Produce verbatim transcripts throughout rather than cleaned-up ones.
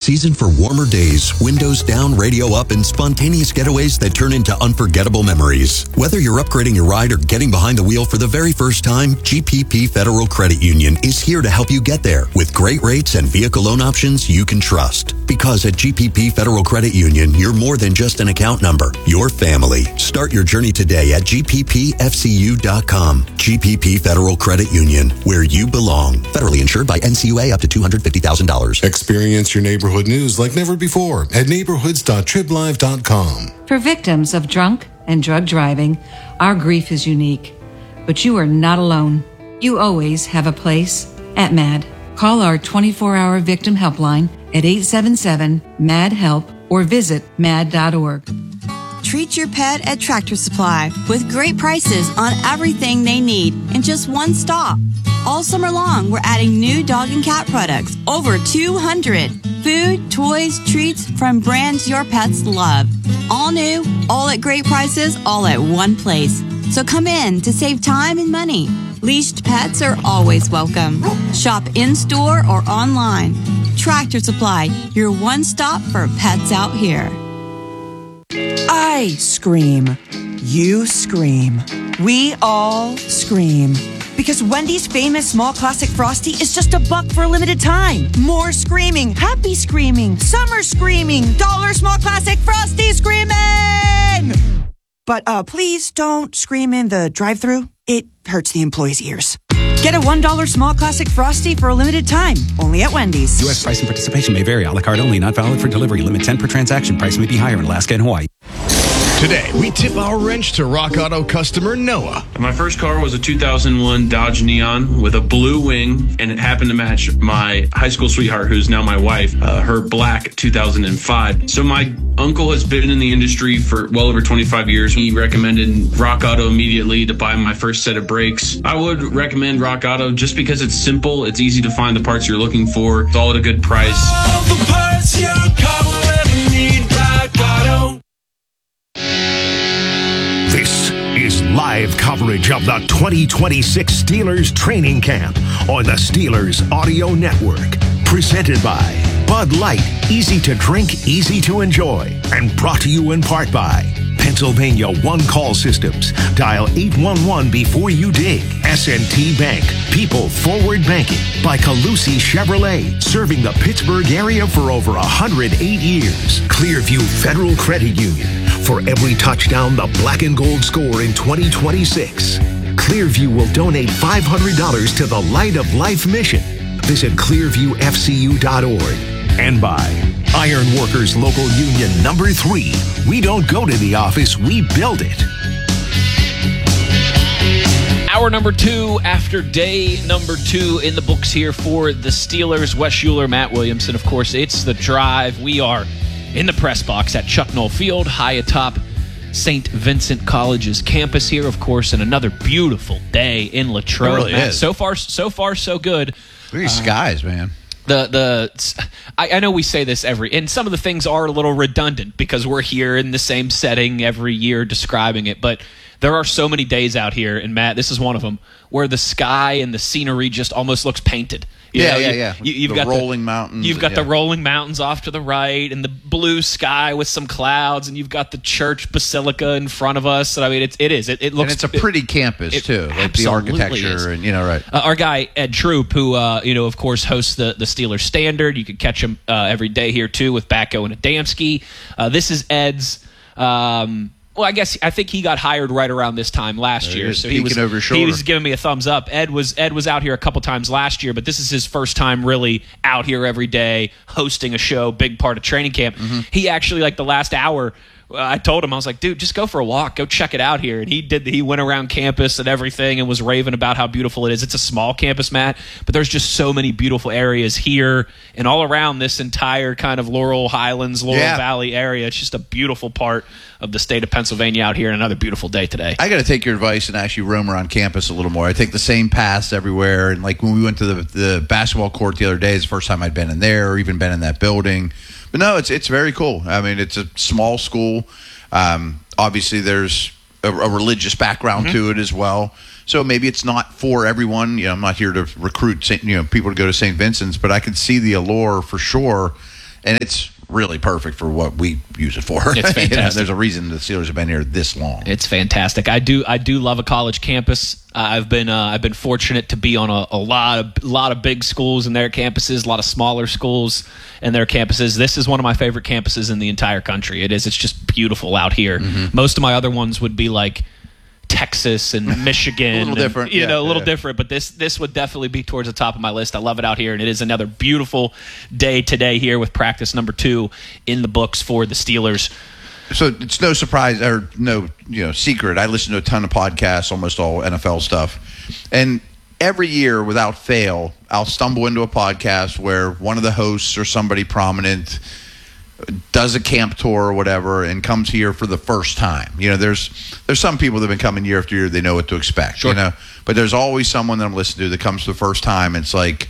season for warmer days, windows down, radio up, and spontaneous getaways that turn into unforgettable memories. Whether you're upgrading your ride or getting behind the wheel for the very first time, G P P Federal Credit Union is here to help you get there with great rates and vehicle loan options you can trust. Because at G P P Federal Credit Union, you're more than just an account number. You're family. Start your journey today at G P P F C U dot com. G P P Federal Credit Union, where you belong. Federally insured by N C U A up to two hundred fifty thousand dollars. Experience your neighborhood news like never before at neighborhoods dot trib live dot com. For victims of drunk and drug driving, our grief is unique. But you are not alone. You always have a place at MAD. Call our twenty-four hour victim helpline at eight seven seven, M A D, HELP or visit mad dot org. Treat your pet at Tractor Supply with great prices on everything they need in just one stop. All summer long, we're adding new dog and cat products, over two hundred. Food, toys, treats from brands your pets love. All new, all at great prices, all at one place. So come in to save time and money. Leashed pets are always welcome. Shop in-store or online. Tractor Supply, your one stop for pets out here. I scream. You scream. We all scream. Because Wendy's famous small classic Frosty is just a buck for a limited time. More screaming, happy screaming, summer screaming, dollar small classic Frosty screaming! But uh, please don't scream in the drive-thru. It hurts the employees' ears. Get a one dollar small classic Frosty for a limited time, only at Wendy's. U S price and participation may vary. A la carte only, not valid for delivery. Limit ten per transaction. Price may be higher in Alaska and Hawaii. Today, we tip our wrench to Rock Auto customer Noah. My first car was a two thousand one Dodge Neon with a blue wing, and it happened to match my high school sweetheart, who's now my wife, uh, her black two thousand five. So my uncle has been in the industry for well over twenty-five years. He recommended Rock Auto immediately to buy my first set of brakes. I would recommend Rock Auto just because it's simple, it's easy to find the parts you're looking for, it's all at a good price. All the parts your car will ever need, Rock Auto. This is live coverage of the twenty twenty-six Steelers training camp on the Steelers Audio Network. Presented by Bud Light, easy to drink, easy to enjoy. And brought to you in part by Pennsylvania One Call Systems. Dial eight one one before you dig. S and T Bank, people forward banking. By Calusi Chevrolet, serving the Pittsburgh area for over one hundred eight years. Clearview Federal Credit Union. For every touchdown the black and gold score in twenty twenty-six, Clearview will donate five hundred dollars to the Light of Life mission. Visit clearview f c u dot org. And by Iron Workers Local Union number three. We don't go to the office, we build it. Hour number two after day number two in the books here for the Steelers. Wes Schuler, Matt Williamson. Of course, it's The Drive. We are in the press box at Chuck Noll Field, high atop Saint Vincent College's campus here, of course, and another beautiful day in Latrobe. It really Matt, is. So far, so far, so good. Pretty skies, uh, man. The the I, I know we say this every, and some of the things are a little redundant because we're here in the same setting every year describing it, but there are so many days out here, and Matt, this is one of them, where the sky and the scenery just almost looks painted. You yeah, know, yeah, you, yeah. You, you've the got rolling the, mountains. You've got yeah. the rolling mountains off to the right, and the blue sky with some clouds, and you've got the church basilica in front of us. And I mean, it, it is. It, it looks. And it's a pretty it, campus it too, like the architecture is. and you know, right. Uh, our guy Ed Troop, who uh, you know, of course, hosts the the Steelers Standard. You can catch him uh, every day here too with Batko and Adamski. Uh, this is Ed's. Um, Well, I guess I think he got hired right around this time last there year, he is, so he was over he was giving me a thumbs up. Ed was Ed was out here a couple times last year, but this is his first time really out here every day hosting a show, big part of training camp. Mm-hmm. He actually, like the last hour, I told him, I was like, dude, just go for a walk, go check it out here. And he did. He went around campus and everything and was raving about how beautiful it is. It's a small campus, Matt, but there's just so many beautiful areas here and all around this entire kind of Laurel Highlands, Laurel yeah. Valley area. It's just a beautiful part of the state of Pennsylvania out here, and another beautiful day today. I got to take your advice and actually roam around campus a little more. I take the same paths everywhere, and like when we went to the the basketball court the other day, it's the first time I'd been in there or even been in that building. But no, it's it's very cool. I mean, it's a small school. Um, obviously, there's a, a religious background mm-hmm. to it as well. So maybe it's not for everyone. You know, I'm not here to recruit Saint, you know people to go to Saint Vincent's, but I can see the allure for sure. and it's really perfect for what we use it for. It's fantastic. You know, there's a reason the Steelers have been here this long. It's fantastic. I do I do love a college campus. Uh, I've been uh, I've been fortunate to be on a, a lot of lot of big schools and their campuses, a lot of smaller schools and their campuses. This is one of my favorite campuses in the entire country. It is. It's just beautiful out here. Mm-hmm. Most of my other ones would be like Texas and Michigan, a little and, different, you yeah, know, a little yeah. different. But this this would definitely be towards the top of my list. I love it out here, and it is another beautiful day today here with practice number two in the books for the Steelers. So it's no surprise or no you know secret. I listen to a ton of podcasts, almost all N F L stuff, and every year, without fail, I'll stumble into a podcast where one of the hosts or somebody prominent does a camp tour or whatever and comes here for the first time. You know, there's there's some people that have been coming year after year, they know what to expect, sure. you know. But there's always someone that I'm listening to that comes for the first time, and it's like,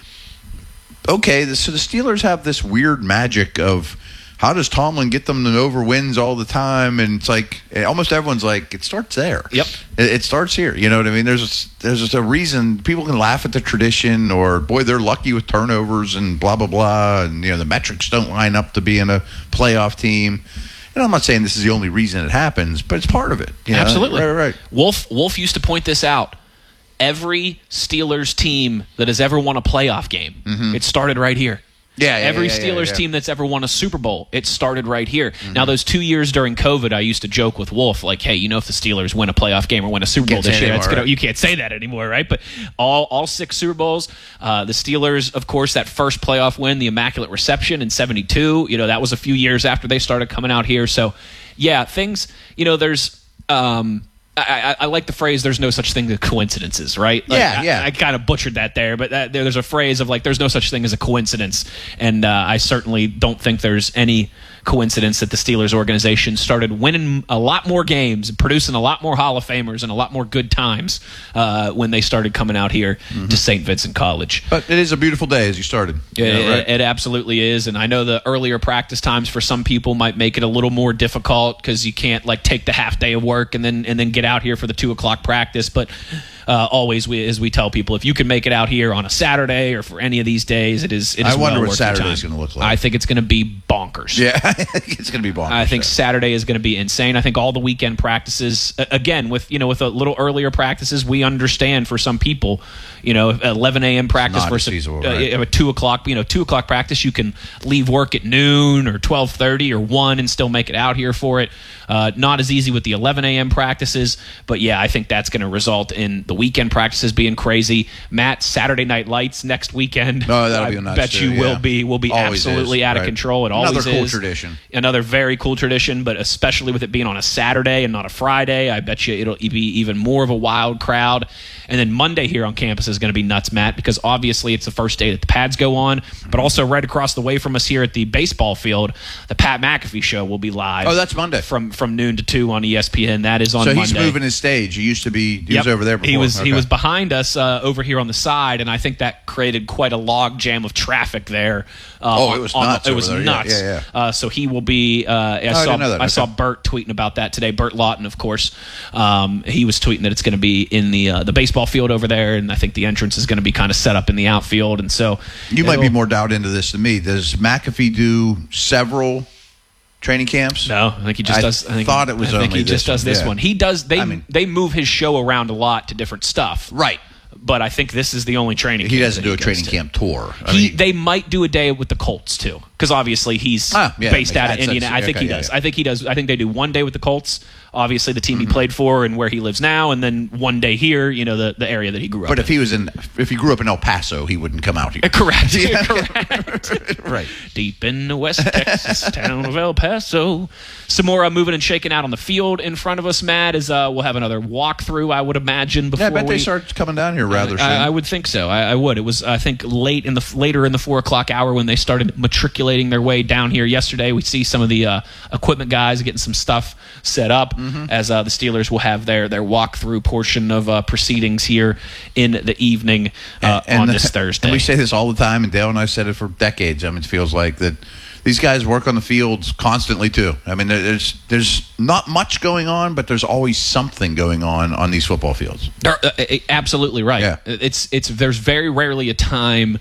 okay, so the Steelers have this weird magic of how does Tomlin get them to over wins all the time? And it's like almost everyone's like, it starts there. Yep. It, it starts here. You know what I mean? There's a, there's just a reason people can laugh at the tradition, or boy, they're lucky with turnovers and blah blah blah, and you know the metrics don't line up to be in a playoff team. And I'm not saying this is the only reason it happens, but it's part of it. You know? Absolutely. Right, right. Wolf Wolf used to point this out. Every Steelers team that has ever won a playoff game, mm-hmm. it started right here. Yeah, yeah, Every yeah, Steelers yeah, yeah. team that's ever won a Super Bowl, it started right here. Mm-hmm. Now, those two years during COVID, I used to joke with Wolf, like, hey, you know, if the Steelers win a playoff game or win a Super Bowl this year, anymore, it's gonna, right? you can't say that anymore, right? But all all six Super Bowls, uh, the Steelers, of course, that first playoff win, the Immaculate Reception in seventy-two, you know, that was a few years after they started coming out here. So, yeah, things, you know, there's... Um, I, I, I like the phrase, there's no such thing as coincidences, right? Like, yeah, yeah. I, I kind of butchered that there, but that, there's a phrase of like, there's no such thing as a coincidence. And uh, I certainly don't think there's any coincidence that the Steelers organization started winning a lot more games, producing a lot more Hall of Famers and a lot more good times uh, when they started coming out here mm-hmm. to Saint Vincent College. But it is a beautiful day as you started. Yeah, you know, right? it, it absolutely is. And I know the earlier practice times for some people might make it a little more difficult because you can't like take the half day of work and then and then get out here for the two o'clock practice. But uh, always, we, as we tell people, if you can make it out here on a Saturday or for any of these days, it is. It is I wonder well what worth your Saturday's time. going to look like. I think it's going to be bonkers. Yeah, it's going to be bonkers. I think yeah. Saturday is going to be insane. I think all the weekend practices, again, with you know, with a little earlier practices, we understand for some people, you know, eleven a.m. practice versus feasible, uh, right. a two o'clock, you know, two o'clock practice. You can leave work at noon or twelve thirty or one and still make it out here for it. Uh, not as easy with the eleven a.m. practices, but yeah, I think that's going to result in the weekend practices being crazy. Matt, Saturday Night Lights next weekend. Oh, that'll I be nice bet too, you yeah. will be will be Always absolutely is, out of right. control. It Another always cool is. tradition. Another very cool tradition, but especially with it being on a Saturday and not a Friday, I bet you it'll be even more of a wild crowd. And then Monday here on campus is going to be nuts, Matt, because obviously it's the first day that the pads go on, but also right across the way from us here at the baseball field, the Pat McAfee Show will be live. Oh, that's Monday. From from noon to two on E S P N. That is on so Monday. So he's moving his stage. He used to be, he yep. was over there before. He was, okay. he was behind us uh, over here on the side, and I think that created quite a log jam of traffic there. Uh, oh, it was on, nuts. On, it was over there. nuts. Yeah, yeah, yeah. Uh, so he will be, uh, I, oh, saw, I, know that. I okay. saw Bert tweeting about that today. Bert Lawton, of course. Um, he was tweeting that it's going to be in the uh, the baseball field over there, and I think the entrance is going to be kind of set up in the outfield. And so you might be more dialed into this than me. Does McAfee do several training camps? No, I think he just I does. I think, thought it was I think only he just this does this one. Yeah. one. He does. They I mean, they move his show around a lot to different stuff. Right. But I think this is the only training. He camp doesn't that do he a training to. camp tour. I He, mean, they might do a day with the Colts too, because obviously he's ah, yeah, based out of sense. Indiana. I think okay, he yeah, does. yeah. I think he does. I think they do one day with the Colts, obviously the team Mm-hmm. he played for and where he lives now, and then one day here, you know, the, the area that he grew up. But in. if he was in, if he grew up in El Paso, he wouldn't come out here. Correct. Correct. Right. Deep in the West Texas town of El Paso. Some more uh, moving and shaking out on the field in front of us, Matt, is uh, we'll have another walkthrough, I would imagine, before Yeah, I bet we... they start coming down here rather soon. I, I would think so. I, I would. It was, I think, late in the later in the four o'clock hour when they started matriculating their way down here yesterday. We see some of the uh, equipment guys getting some stuff set up mm-hmm. as uh, the Steelers will have their their walkthrough portion of uh, proceedings here in the evening uh, and, and on the, this Thursday. And we say this all the time, and Dale and I said it for decades. I mean, it feels like that. These guys work on the fields constantly too. I mean, there's there's not much going on, but there's always something going on on these football fields. They're, uh, absolutely right. Yeah. It's it's there's very rarely a time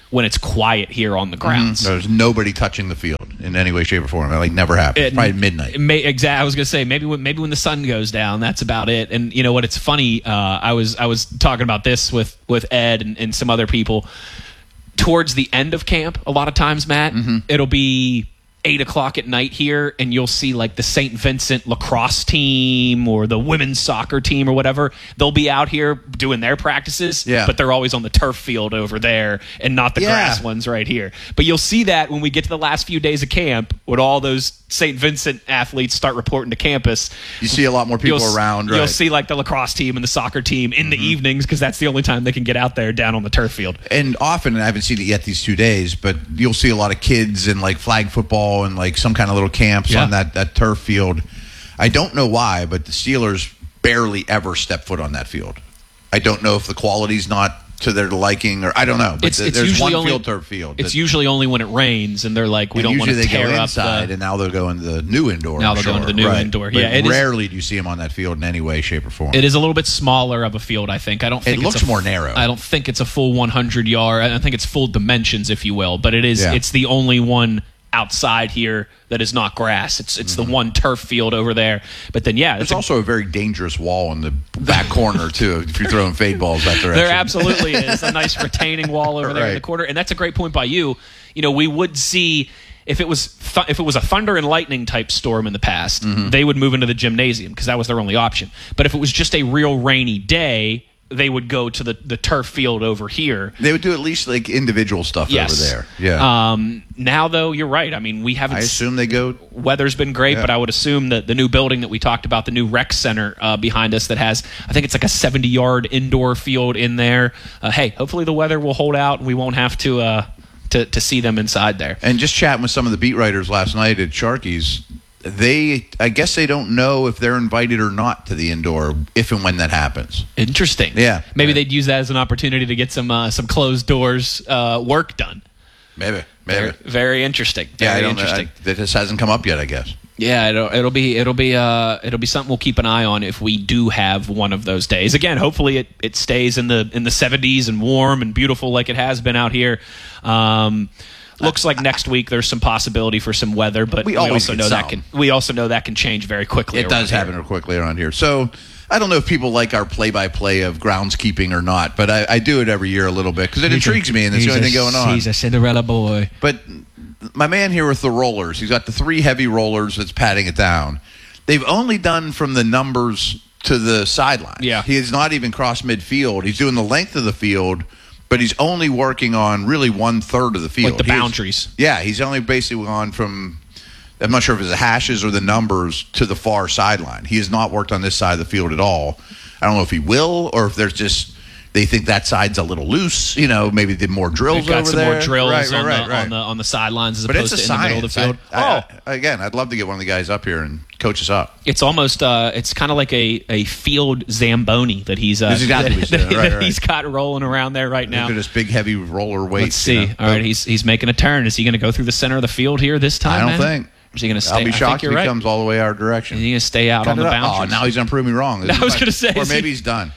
when it's quiet here on the grounds. Mm-hmm. There's nobody touching the field in any way, shape, or form. It like never happens. It, Probably midnight. May, exactly. I was gonna say maybe when maybe when the sun goes down, that's about it. And you know what? It's funny. Uh, I was I was talking about this with with Ed and, and some other people. Towards the end of camp, a lot of times, Matt, mm-hmm. it'll be eight o'clock at night here, and you'll see like the Saint Vincent lacrosse team or the women's soccer team or whatever. They'll be out here doing their practices, yeah. but they're always on the turf field over there and not the yeah. grass ones right here. But you'll see that when we get to the last few days of camp, when all those Saint Vincent athletes start reporting to campus. You see a lot more people you'll, around, right? You'll see like the lacrosse team and the soccer team in mm-hmm. the evenings because that's the only time they can get out there down on the turf field. And often, and I haven't seen it yet these two days, but you'll see a lot of kids in like flag football and like some kind of little camps yeah. on that, that turf field. I don't know why, but the Steelers barely ever step foot on that field. I don't know if the quality's not to their liking, or I don't know. But it's, the, it's there's usually one only, field turf field. It's usually only when it rains, and they're like, we don't want to they tear go up inside, the, and now they'll go into the new indoor. Now they'll sure, go into the new right. indoor. But Yeah, it rarely is, do you see them on that field in any way, shape, or form. It is a little bit smaller of a field, I think. I don't think it it's looks a, more narrow. I don't think it's a full one hundred yard. I don't think it's full dimensions, if you will. But it is. Yeah. It's the only one outside here that is not grass. It's it's mm-hmm. the one turf field over there. But then, yeah. There's also a very dangerous wall in the back corner, too, if you're throwing fade balls that direction. There absolutely is. A nice retaining wall over there right. in the corner. And that's a great point by you. You know, we would see, if it was th- if it was a thunder and lightning type storm in the past, mm-hmm. they would move into the gymnasium because that was their only option. But if it was just a real rainy day, they would go to the, the turf field over here. They would do at least like individual stuff yes. over there. Yeah. Um, now, though, you're right. I mean, we haven't. I assume they go. Weather's been great, yeah. but I would assume that the new building that we talked about, the new rec center uh, behind us, that has, I think it's like a seventy yard indoor field in there. Uh, hey, hopefully the weather will hold out and we won't have to uh, to to see them inside there. And just chatting with some of the beat writers last night at Sharky's. They, I guess they don't know if they're invited or not to the indoor if and when that happens. Interesting. Yeah. Maybe yeah. they'd use that as an opportunity to get some uh, some closed doors uh, work done. Maybe. Maybe. Very, very interesting. Yeah, very I don't interesting. know. I, that just hasn't come up yet, I guess. Yeah, it'll, it'll be it'll be uh it'll be something we'll keep an eye on if we do have one of those days. Again, hopefully it, it stays in the in the seventies and warm and beautiful like it has been out here. Um, Looks like next week there's some possibility for some weather, but we, we always also know some. that can we also know that can change very quickly. It does here. happen quickly around here. So I don't know if people like our play-by-play of groundskeeping or not, but I, I do it every year a little bit because it he's intrigues a, me, and that's the only a, thing going on. He's a Cinderella boy. But my man here with the rollers, he's got the three heavy rollers that's patting it down. They've only done from the numbers to the sideline. Yeah. He has not even crossed midfield. He's doing the length of the field, but he's only working on really one-third of the field. Like the He boundaries. Is, yeah, he's only basically gone from, I'm not sure if it's the hashes or the numbers, to the far sideline. He has not worked on this side of the field at all. I don't know if he will or if there's just, they think that side's a little loose. You know, maybe did more drills They've got over some there. more drills right, right, on, right, the, right. on the on the sidelines as but opposed it's a to in the middle of the field. I, oh, I, I, again, I'd love to get one of the guys up here and coach us up. It's almost uh, it's kind of like a, a field Zamboni that he's uh, That's exactly what he's doing. that, Right, that right. he's got rolling around there right now. Look at this big heavy roller weight. Let's see. You know. All right, he's he's making a turn. Is he going to go through the center of the field here this time? I don't man? think. Or is he going to stay? I'll be I shocked think you're if he right. comes all the way our direction. Is he going to stay out Cut on the it up. boundaries? Oh, now he's going to prove me wrong. I was going to say, or is maybe he- he's done.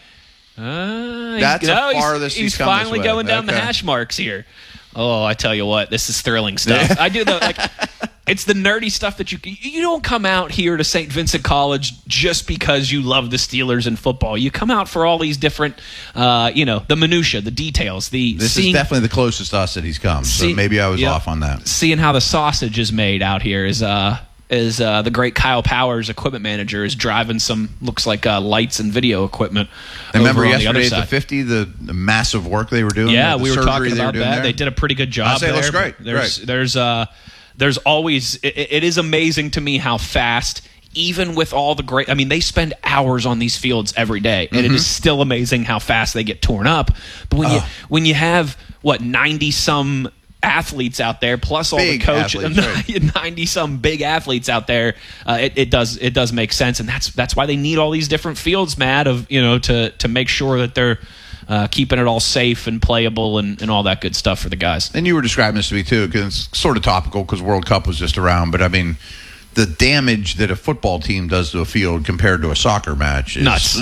Uh, That's no, the he's- farthest he's, he's come this finally way. going down Okay. the hash marks here. Oh, I tell you what, this is thrilling stuff. I do the like. It's the nerdy stuff that you you don't come out here to Saint Vincent College just because you love the Steelers and football. You come out for all these different, uh, you know, the minutia, the details. The This seeing, is definitely the closest to us that he's come. So see- maybe I was yep. off on that. Seeing how the sausage is made out here is uh is uh, the great Kyle Powers, equipment manager, is driving some looks like uh, lights and video equipment. And remember over on the yesterday other at side. the fifty, the, the massive work they were doing? Yeah, the we were surgery talking they about doing that. there? They did a pretty good job I say it there. looks great. There's, Great. there's, uh, there's always. It, it is amazing to me how fast, even with all the great. I mean, they spend hours on these fields every day, and Mm-hmm. it is still amazing how fast they get torn up. But when you Oh. when you have what ninety some athletes out there, plus all Big the coaches, athletes, ninety some big athletes out there, uh, it, it does it does make sense, and that's that's why they need all these different fields, Matt, of you know to to make sure that they're uh, keeping it all safe and playable and, and all that good stuff for the guys. And you were describing this to me too, because it's sort of topical because World Cup was just around. But I mean, the damage that a football team does to a field compared to a soccer match is nuts.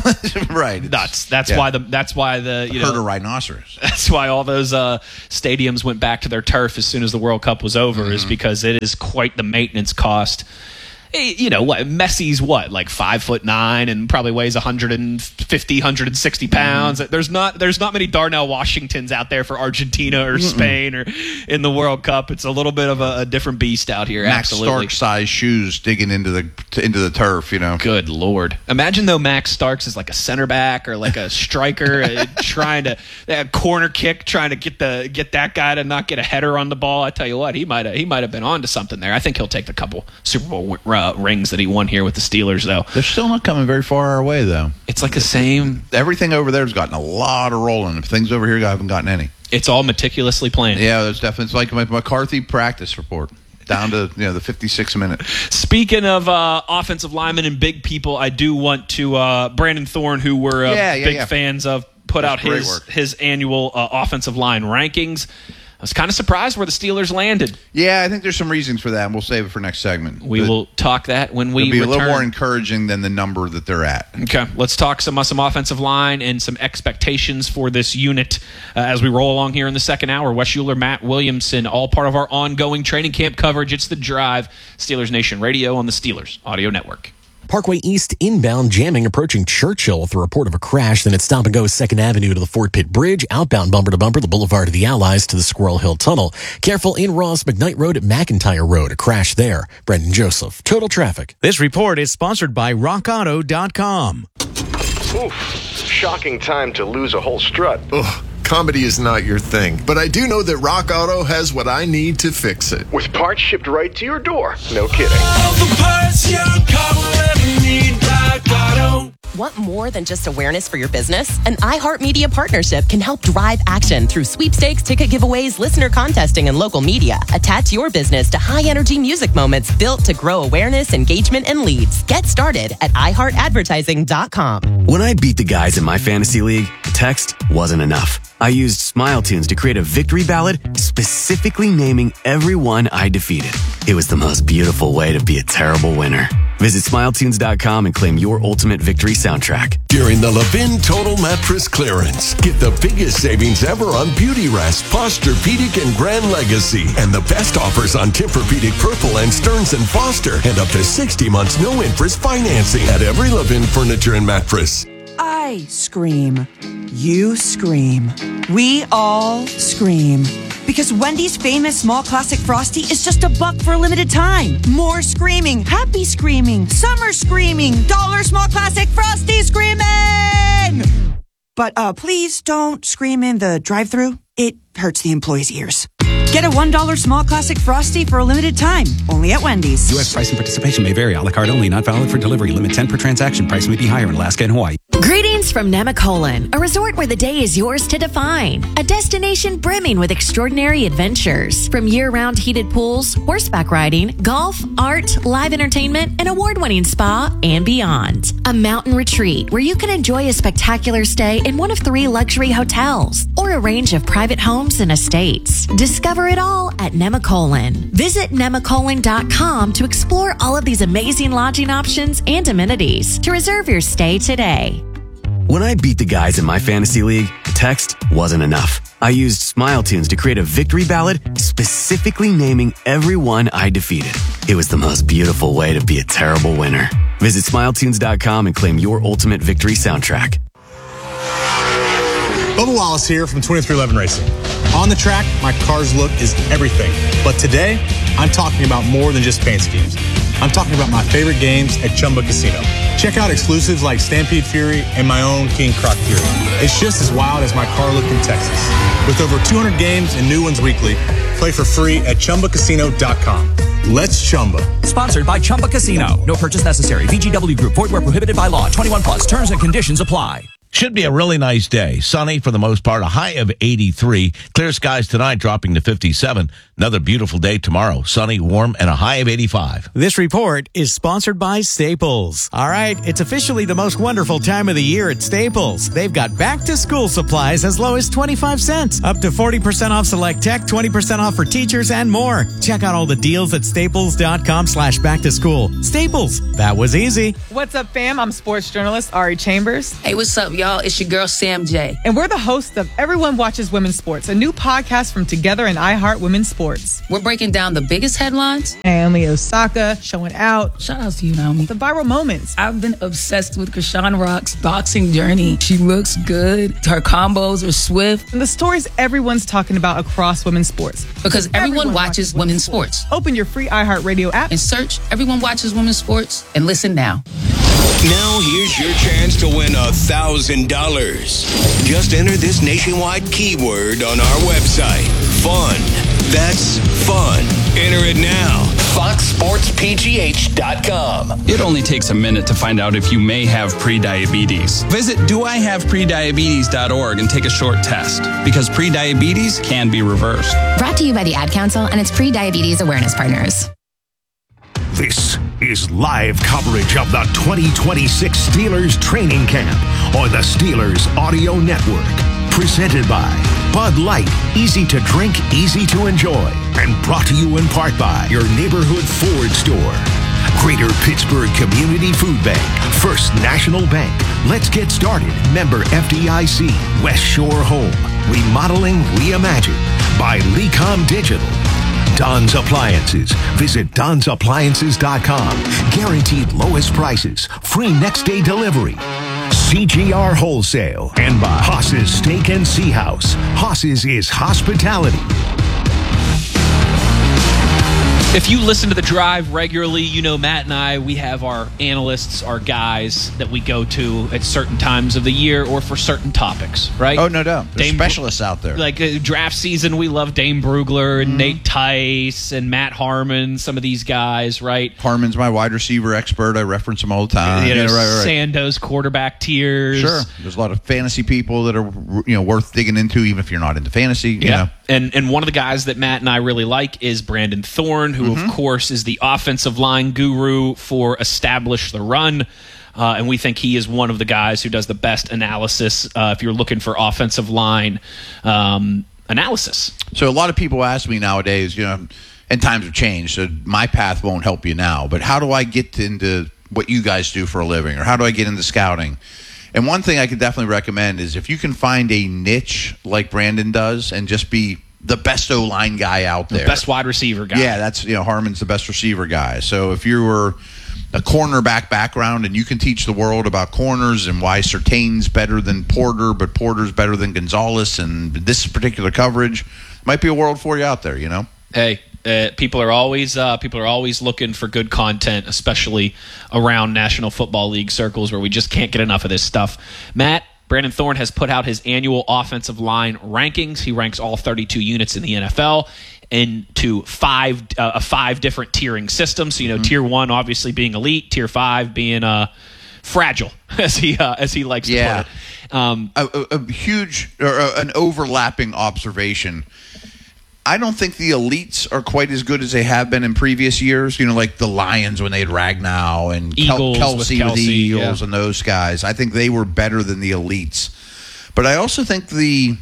Right, nuts. That's yeah. why the that's why the you herd know a rhinoceros. That's why all those uh, stadiums went back to their turf as soon as the World Cup was over, mm-hmm. is because it is quite the maintenance cost. You know what? Messi's what, like five foot nine, and probably weighs one hundred fifty, one hundred sixty pounds. Mm. There's not there's not many Darnell Washingtons out there for Argentina or Mm-mm. Spain or in the World Cup. It's a little bit of a, a different beast out here. Max absolutely. Stark size shoes digging into the to, into the turf. You know. Good Lord! Imagine though Max Starks is like a center back or like a striker uh, trying to a corner kick, trying to get the get that guy to not get a header on the ball. I tell you what, he might he might have been onto something there. I think he'll take the couple Super Bowl uh, rings that he won here with the Steelers, though. They're still not coming very far our way, though. It's like the same. Everything over there has gotten a lot of rolling. Things over here haven't gotten any. It's all meticulously planned. Yeah, there's definitely. It's like my McCarthy practice report. Down to you know the fifty-six minute. Speaking of uh, offensive linemen and big people, I do want to uh, Brandon Thorne, who we're uh, yeah, yeah, big yeah. fans of, put That's out his work. his annual uh, offensive line rankings. I was kind of surprised where the Steelers landed. Yeah, I think there's some reasons for that, and we'll save it for next segment. We but will talk that when we it'll be return. a little more encouraging than the number that they're at. Okay, let's talk some uh, some offensive line and some expectations for this unit uh, as we roll along here in the second hour. Wes Schuler, Matt Williamson, all part of our ongoing training camp coverage. It's The Drive, Steelers Nation Radio on the Steelers Audio Network. Parkway East inbound jamming approaching Churchill with a report of a crash. Then it's stop and go second Avenue to the Fort Pitt Bridge, outbound bumper to bumper, the Boulevard of the Allies to the Squirrel Hill Tunnel. Careful in Ross McKnight Road at McIntyre Road, a crash there. Brendan Joseph, Total Traffic. This report is sponsored by rock auto dot com. Oof, shocking time to lose a whole strut. Ugh. Comedy is not your thing, but I do know that Rock Auto has what I need to fix it. With parts shipped right to your door. No kidding. All the parts your car will ever need, Rock Auto. Want more than just awareness for your business? An iHeartMedia partnership can help drive action through sweepstakes, ticket giveaways, listener contesting, and local media. Attach your business to high-energy music moments built to grow awareness, engagement, and leads. Get started at i heart advertising dot com. When I beat the guys in my fantasy league, text wasn't enough. I used Smile Tunes to create a victory ballad specifically naming everyone I defeated. It was the most beautiful way to be a terrible winner. Visit smile tunes dot com and claim your ultimate victory soundtrack. During the Levin Total Mattress Clearance, get the biggest savings ever on Beauty Rest, Posturepedic, and Grand Legacy. And the best offers on Tempur-Pedic Purple and Stearns and Foster. And up to sixty months no interest financing at every Levin Furniture and Mattress. I scream. You scream. We all scream. Because Wendy's famous small classic Frosty is just a buck for a limited time. More screaming, happy screaming, summer screaming, dollar small classic Frosty screaming! But uh, please don't scream in the drive-thru. It hurts the employees' ears. Get a one dollar small classic Frosty for a limited time, only at Wendy's. U S price and participation may vary. A la carte only, not valid for delivery. Limit ten per transaction. Price may be higher in Alaska and Hawaii. Greetings from Nemacolin, a resort where the day is yours to define. A destination brimming with extraordinary adventures. From year-round heated pools, horseback riding, golf, art, live entertainment, an award-winning spa, and beyond. A mountain retreat where you can enjoy a spectacular stay in one of three luxury hotels or a range of private homes and estates. Discover it all at Nemacolin. Visit nemacolin dot com to explore all of these amazing lodging options and amenities. To reserve your stay today. When I beat the guys in my fantasy league, text wasn't enough. I used Smile Tunes to create a victory ballad specifically naming everyone I defeated. It was the most beautiful way to be a terrible winner. Visit smile tunes dot com and claim your ultimate victory soundtrack. Bubba Wallace here from twenty-three eleven Racing. On the track, my car's look is everything. But today, I'm talking about more than just paint schemes. I'm talking about my favorite games at Chumba Casino. Check out exclusives like Stampede Fury and my own King Croc Fury. It's just as wild as my car look in Texas. With over two hundred games and new ones weekly, play for free at chumba casino dot com. Let's Chumba. Sponsored by Chumba Casino. No purchase necessary. V G W Group. Void where prohibited by law. twenty-one plus. Terms and conditions apply. Should be a really nice day. Sunny for the most part, a high of eighty-three. Clear skies tonight, dropping to fifty-seven. Another beautiful day tomorrow. Sunny, warm, and a high of eighty-five. This report is sponsored by Staples. All right, it's officially the most wonderful time of the year at Staples. They've got back-to-school supplies as low as twenty-five cents, up to forty percent off select tech, twenty percent off for teachers, and more. Check out all the deals at staples.com slash back to school. Staples, that was easy. What's up, fam? I'm sports journalist Ari Chambers. Hey, what's up, y'all? It's your girl, Sam J. And we're the hosts of Everyone Watches Women's Sports, a new podcast from Together and iHeart Women's Sports. We're breaking down the biggest headlines. Naomi Osaka showing out. Shout out to you, Naomi. The viral moments. I've been obsessed with Krishan Rock's boxing journey. She looks good. Her combos are swift. And the stories everyone's talking about across women's sports. Because everyone, everyone watches, watches women's sports. sports. Open your free iHeartRadio app and search Everyone Watches Women's Sports and listen now. Now here's your chance to win a thousand dollars. Just enter this nationwide keyword on our website. Fun. That's fun. Enter it now. fox sports p g h dot com. It only takes a minute to find out if you may have prediabetes. Visit do I have prediabetes dot org and take a short test, because prediabetes can be reversed. Brought to you by the Ad Council and its pre-diabetes awareness partners. This is live coverage of the twenty twenty-six Steelers training camp on the Steelers Audio Network. Presented by Bud Light, easy to drink, easy to enjoy. And brought to you in part by your neighborhood Ford store. Greater Pittsburgh Community Food Bank, First National Bank. Let's get started. Member F D I C, West Shore Home. Remodeling Reimagined by Lecom Digital. Don's Appliances. Visit dons appliances dot com. Guaranteed lowest prices. Free next day delivery. C G R Wholesale. And by Haas's Steak and Sea House. Haas's is hospitality. If you listen to The Drive regularly, you know Matt and I, we have our analysts, our guys that we go to at certain times of the year or for certain topics, right? Oh, no doubt. There's Dane specialists Bru- out there. Like uh, draft season, we love Dane Brugler and Mm-hmm. Nate Tice and Matt Harmon, some of these guys, right? Harmon's my wide receiver expert. I reference him all the time. You know, yeah, right, right. Sandoz quarterback tiers. Sure. There's a lot of fantasy people that are, you know, worth digging into, even if you're not into fantasy. You Yeah. know. And and one of the guys that Matt and I really like is Brandon Thorne, who, Mm-hmm. of course, is the offensive line guru for Establish the Run. Uh, and we think he is one of the guys who does the best analysis uh, if you're looking for offensive line um, analysis. So a lot of people ask me nowadays, you know, and times have changed, so my path won't help you now, but how do I get into what you guys do for a living, or how do I get into scouting? And one thing I could definitely recommend is if you can find a niche like Brandon does and just be the best O-line guy out there. The best wide receiver guy. Yeah, that's, you know, Harmon's the best receiver guy. So if you were a cornerback background and you can teach the world about corners and why Surtain's better than Porter, but Porter's better than Gonzalez, and this particular coverage, might be a world for you out there, you know? Hey, uh, people are always uh, people are always looking for good content, especially around National Football League circles where we just can't get enough of this stuff. Matt, Brandon Thorne has put out his annual offensive line rankings. He ranks all thirty-two units in the N F L into five uh, a five different tiering system. So, you know, mm-hmm. tier one obviously being elite, tier five being uh, fragile, as he uh, as he likes yeah. to put it. Um, a, a, a huge or a, an overlapping observation. I don't think the elites are quite as good as they have been in previous years. You know, like the Lions when they had Ragnow and Eagles Kel- Kelsey with, with Kelsey, the Eagles yeah. and those guys. I think they were better than the elites. But I also think the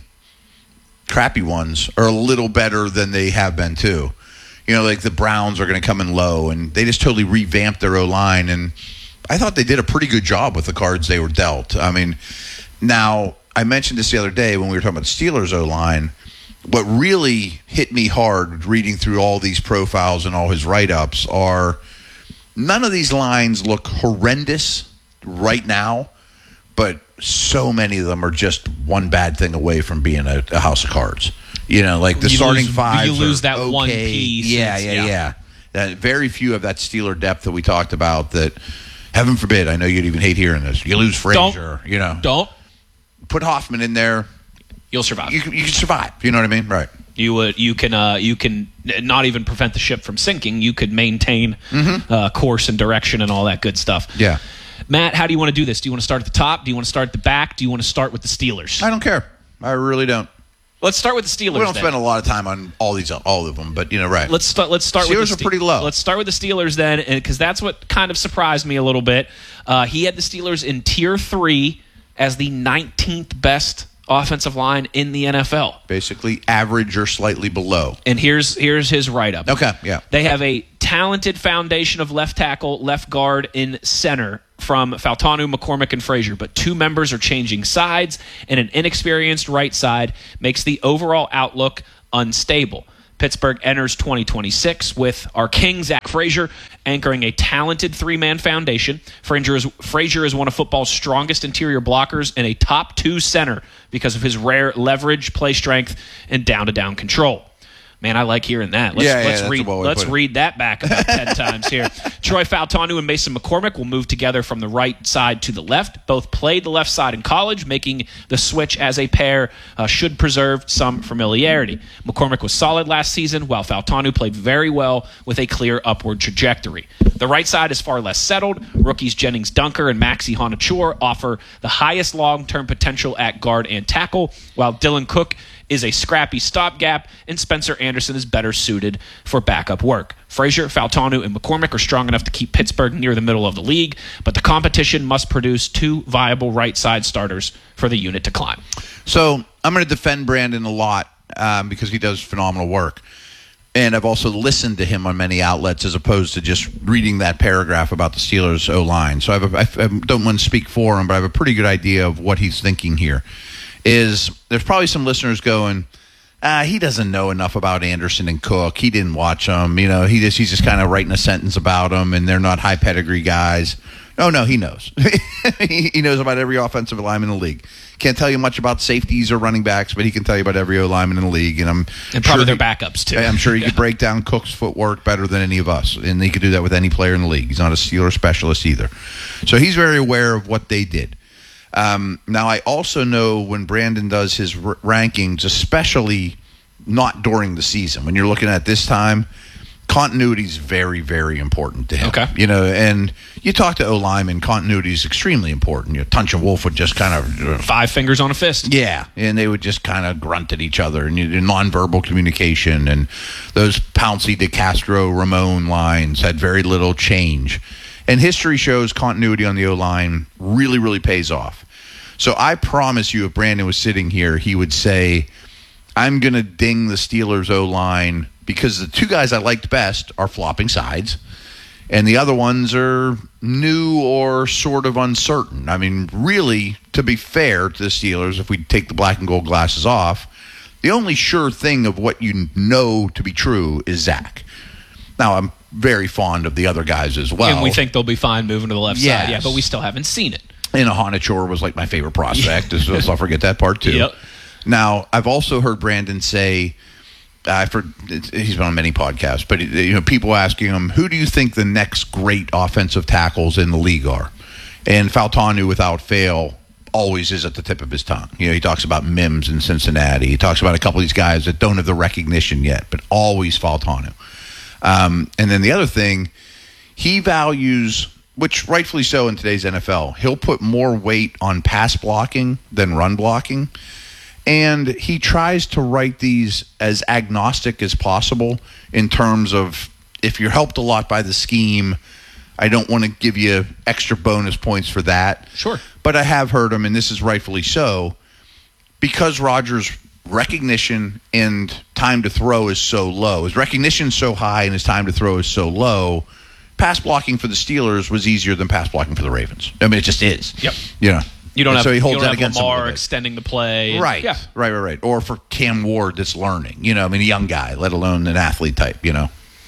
crappy ones are a little better than they have been too. You know, like the Browns are going to come in low, and they just totally revamped their O-line. And I thought they did a pretty good job with the cards they were dealt. I mean, now, I mentioned this the other day when we were talking about the Steelers O-line. What really hit me hard reading through all these profiles and all his write-ups are none of these lines look horrendous right now, but so many of them are just one bad thing away from being a, a house of cards. You know, like the you starting lose, five. You lose are that okay. one piece. Yeah, yeah, yeah. yeah. That very few of that Steeler depth that we talked about that, heaven forbid, I know you'd even hate hearing this. You lose Frazier, don't, you know. Don't. Put Hoffman in there. You'll survive. You can, you can survive. You know what I mean? Right. You would. You can. Uh, you can not even prevent the ship from sinking. You could maintain mm-hmm. uh, course and direction and all that good stuff. Yeah. Matt, how do you want to do this? Do you want to start at the top? Do you want to start at the back? Do you want to start with the Steelers? I don't care. I really don't. Let's start with the Steelers. We don't then. spend a lot of time on all these, all of them, but you know, right? Let's start. Let's start. Steelers with the Ste- are pretty low. Let's start with the Steelers then, because that's what kind of surprised me a little bit. Uh, he had the Steelers in tier three as the nineteenth best offensive line in the N F L. Basically, average or slightly below. And here's here's his write-up. Okay, yeah. They have a talented foundation of left tackle, left guard, and center from Faltanu, McCormick, and Frazier, but two members are changing sides, and an inexperienced right side makes the overall outlook unstable. Pittsburgh enters twenty twenty-six with our king, Zach Frazier, anchoring a talented three-man foundation. Frazier is, Frazier is one of football's strongest interior blockers and a top two center because of his rare leverage, play strength, and down-to-down control. Man, I like hearing that. Let's, yeah, yeah, let's that's read a well way let's to put it. read that back about ten times here. Troy Faltanu and Mason McCormick will move together from the right side to the left. Both played the left side in college, making the switch as a pair uh, should preserve some familiarity. McCormick was solid last season, while Faltanu played very well with a clear upward trajectory. The right side is far less settled. Rookies Jennings Dunker and Maxi Honachor offer the highest long-term potential at guard and tackle, while Dylan Cook is a scrappy stopgap, and Spencer Anderson is better suited for backup work. Frazier, Faltanu, and McCormick are strong enough to keep Pittsburgh near the middle of the league, but the competition must produce two viable right-side starters for the unit to climb. So I'm going to defend Brandon a lot um, because he does phenomenal work. And I've also listened to him on many outlets as opposed to just reading that paragraph about the Steelers' O-line. So I, have a, I don't want to speak for him, but I have a pretty good idea of what he's thinking here. Is there's probably some listeners going, ah, he doesn't know enough about Anderson and Cook. He didn't watch them. You know, he just he's just kind of writing a sentence about them, and they're not high pedigree guys. Oh, no, he knows. He knows about every offensive lineman in the league. Can't tell you much about safeties or running backs, but he can tell you about every O lineman in the league. And I'm and probably sure their backups, too. I'm sure he Yeah. could break down Cook's footwork better than any of us, and he could do that with any player in the league. He's not a Steeler specialist either. So he's very aware of what they did. Um, now, I also know when Brandon does his r- rankings, especially not during the season, when you're looking at this time, continuity is very, very important to him. Okay. You know, and you talk to O-linemen, continuity is extremely important. You know, Tunch and Wolf would just kind of... Uh, Five fingers on a fist. Yeah, and they would just kind of grunt at each other, and you, nonverbal communication, and those Pouncey, DeCastro, Ramon lines had very little change. And history shows continuity on the O-line really, really pays off. So I promise you, if Brandon was sitting here, he would say, I'm going to ding the Steelers O-line because the two guys I liked best are flopping sides, and the other ones are new or sort of uncertain. I mean, really, to be fair to the Steelers, if we take the black and gold glasses off, the only sure thing of what you know to be true is Zach. Now, I'm very fond of the other guys as well. And we think they'll be fine moving to the left Yes. side. Yeah, but we still haven't seen it. And Honachor was like my favorite prospect. So let's not forget that part too. Yep. Now, I've also heard Brandon say, I for he's been on many podcasts, but you know, people asking him, who do you think the next great offensive tackles in the league are? And Faltanu, without fail, always is at the tip of his tongue. You know, he talks about Mims in Cincinnati. He talks about a couple of these guys that don't have the recognition yet, but always Faltanu. Um, and then the other thing, he values, which rightfully so in today's N F L, he'll put more weight on pass blocking than run blocking. And he tries to write these as agnostic as possible in terms of if you're helped a lot by the scheme, I don't want to give you extra bonus points for that. Sure. But I have heard him, and this is rightfully so, because Rodgers' recognition and time to throw is so low. His recognition is so high and his time to throw is so low. Pass blocking for the Steelers was easier than pass blocking for the Ravens. I mean, it just is. Yep. You know. You don't And have, so he holds you don't that have against him a Lamar little bit. extending the play. Right. Yeah. Right, right, right. Or for Cam Ward that's learning. You know, I mean, a young guy, let alone an athlete type, you know.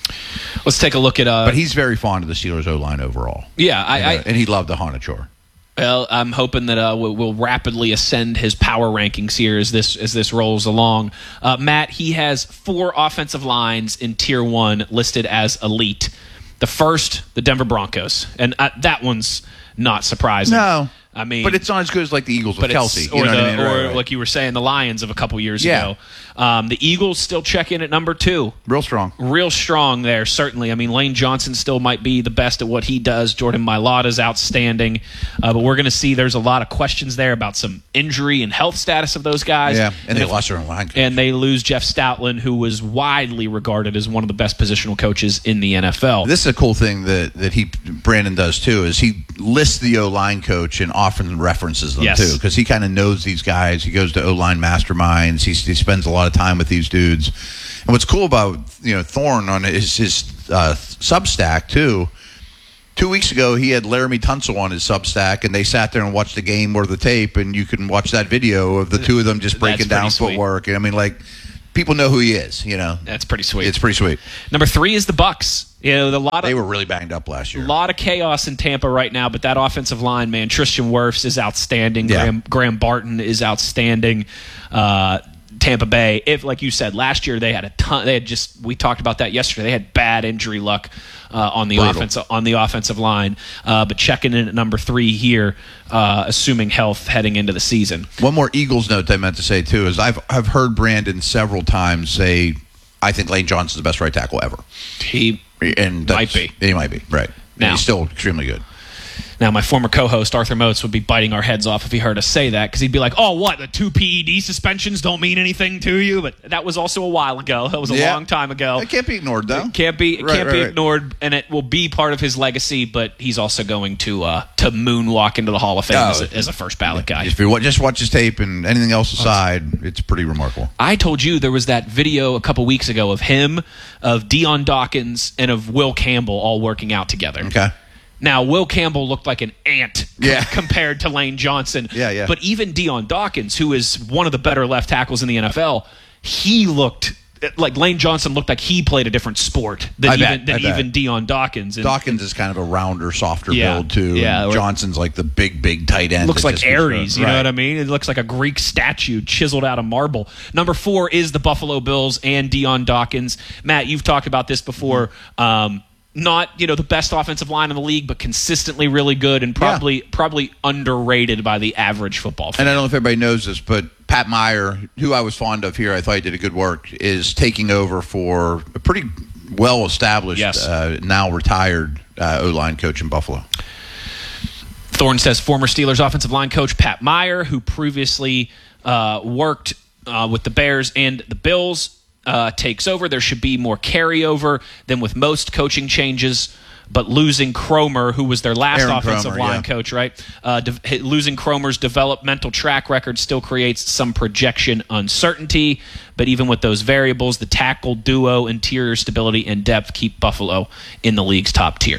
Let's take a look at... Uh, But he's very fond of the Steelers O-line overall. Yeah, I... You know, I and he loved the Honachor. Well, I'm hoping that uh, we'll, we'll rapidly ascend his power rankings here as this as this rolls along. Uh, Matt, he has four offensive lines in Tier one listed as elite. The first, the Denver Broncos, and uh, that one's not surprising. No. I mean, but it's not as good as like the Eagles with Kelsey, or, you know the, what I mean? or Right, right. like you were saying, the Lions of a couple years Yeah. ago. Um, the Eagles still check in at number two. Real strong. Real strong there, certainly. I mean, Lane Johnson still might be the best at what he does. Jordan Mailata's outstanding. Uh, but we're going to see there's a lot of questions there about some injury and health status of those guys. Yeah, and, and they if, lost their own line coach. And they lose Jeff Stoutland, who was widely regarded as one of the best positional coaches in the N F L. This is a cool thing that, that he Brandon does, too, is he lists the O-line coach and often references them, Yes. too, because he kind of knows these guys. He goes to O-line masterminds. He, he spends a lot of time with these dudes. And what's cool about, you know, Thorne on his, his uh, Substack, too, two weeks ago he had Laramie Tunsil on his Substack, and they sat there and watched the game or the tape, and you can watch that video of the two of them just breaking down sweet. footwork. And I mean, like, people know who he is, you know. That's pretty sweet. It's pretty sweet. Number three is the Bucks. You know, the lot of, they were really banged up last year. A lot of chaos in Tampa right now, but that offensive line, man, Tristan Wirfs is outstanding. Yeah. Graham, Graham Barton is outstanding. Uh, Tampa Bay, if like you said, last year they had a ton. They had just we talked about that yesterday. They had bad injury luck uh, on the Brutal. offensive on the offensive line. Uh, but checking in at number three here, uh, assuming health heading into the season. One more Eagles note I meant to say, too, is I've I've heard Brandon several times say, I think Lane Johnson's the best right tackle ever. He and might be. He might be, right. Now- And he's still extremely good. Now, my former co-host Arthur Motes would be biting our heads off if he heard us say that, because he'd be like, "Oh, what? The two P E D suspensions don't mean anything to you?" But that was also a while ago. That was a Yeah. long time ago. It can't be ignored, though. It can't be. It Right, can't right, be right. ignored, and it will be part of his legacy. But he's also going to uh, to moonwalk into the Hall of Fame Oh, as, a, as a first ballot guy. If you wa- just watch his tape and anything else aside, it's pretty remarkable. I told you there was that video a couple weeks ago of him, of Deion Dawkins, and of Will Campbell all working out together. Okay. Now, Will Campbell looked like an ant Yeah. compared to Lane Johnson. Yeah, yeah. But even Deion Dawkins, who is one of the better left tackles in the N F L, he looked like Lane Johnson looked like he played a different sport than I even bet, than I bet. even Deion Dawkins. And Dawkins is kind of a rounder, softer Yeah, build, too. yeah, And or- Johnson's like the big, big tight end. looks that like just- Ares, you know Right. what I mean? It looks like a Greek statue chiseled out of marble. Number four is the Buffalo Bills and Deion Dawkins. Matt, you've talked about this before. Um, not you know the best offensive line in the league, but consistently really good and probably probably underrated by the average football fan. And I don't know if everybody knows this, but Pat Meyer, who I was fond of here, I thought he did a good work, is taking over for a pretty well-established, Yes. uh, now retired uh, O-line coach in Buffalo. Thorne says former Steelers offensive line coach Pat Meyer, who previously uh, worked uh, with the Bears and the Bills, uh, takes over. There should be more carryover than with most coaching changes, but losing Cromer, who was their last Aaron offensive Cromer, line yeah. coach, right? Uh, de- losing Cromer's developmental track record still creates some projection uncertainty, but even with those variables, the tackle duo, interior stability, and depth keep Buffalo in the league's top tier.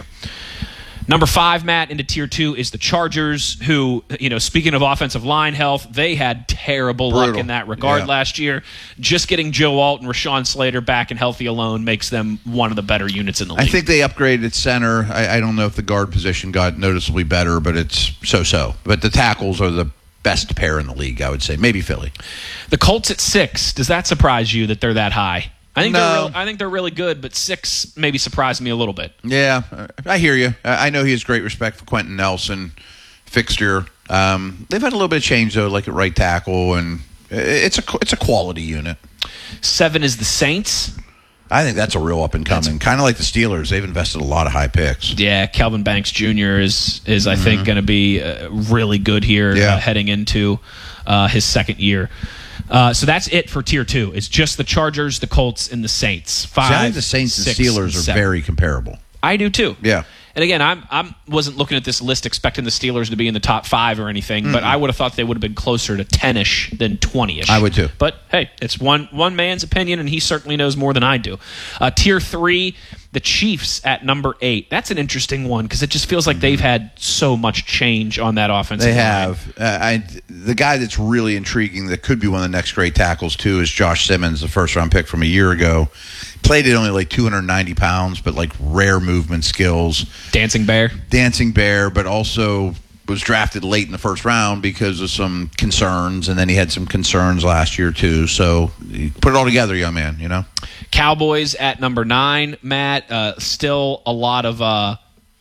Number five, Matt, into tier two is the Chargers, who, you know, speaking of offensive line health, they had terrible luck Brutal. in that regard Yeah. last year. Just getting Joe Alt and Rashawn Slater back and healthy alone makes them one of the better units in the league. I think they upgraded at center. I, I don't know if the guard position got noticeably better, but it's so-so. But the tackles are the best pair in the league, I would say. Maybe Philly. The Colts at six, does that surprise you that they're that high? I think No. they're real, I think they're really good, but six maybe surprised me a little bit. Yeah, I hear you. I I know he has great respect for Quentin Nelson, fixture. Um, they've had a little bit of change, though, like at right tackle, and it's a, it's a quality unit. Seven is the Saints. I think that's a real up and coming. Kind of like the Steelers. They've invested a lot of high picks. Yeah, Calvin Banks Junior is is I think Mhm. going to be uh, really good here Yeah. uh, heading into uh, his second year. Uh, so that's it for tier two. It's just the Chargers, the Colts, and the Saints. Five, See, I think the Saints six, and Steelers are seven. very comparable. I do too. Yeah. And again, I'm I'm wasn't looking at this list expecting the Steelers to be in the top five or anything, but Mm-mm. I would have thought they would have been closer to ten-ish than twenty-ish. I would too. But hey, it's one one man's opinion, and he certainly knows more than I do. Uh, tier three, the Chiefs at number eight. That's an interesting one because it just feels like they've had so much change on that offensive They line. have. Uh, I, the guy that's really intriguing that could be one of the next great tackles, too, is Josh Simmons, the first-round pick from a year ago. Played at only like two hundred ninety pounds, but like rare movement skills. Dancing Bear. Dancing Bear, but also was drafted late in the first round because of some concerns, and then he had some concerns last year, too. So he put it all together, young man, you know? Cowboys at number nine, Matt. Uh, still a lot of uh,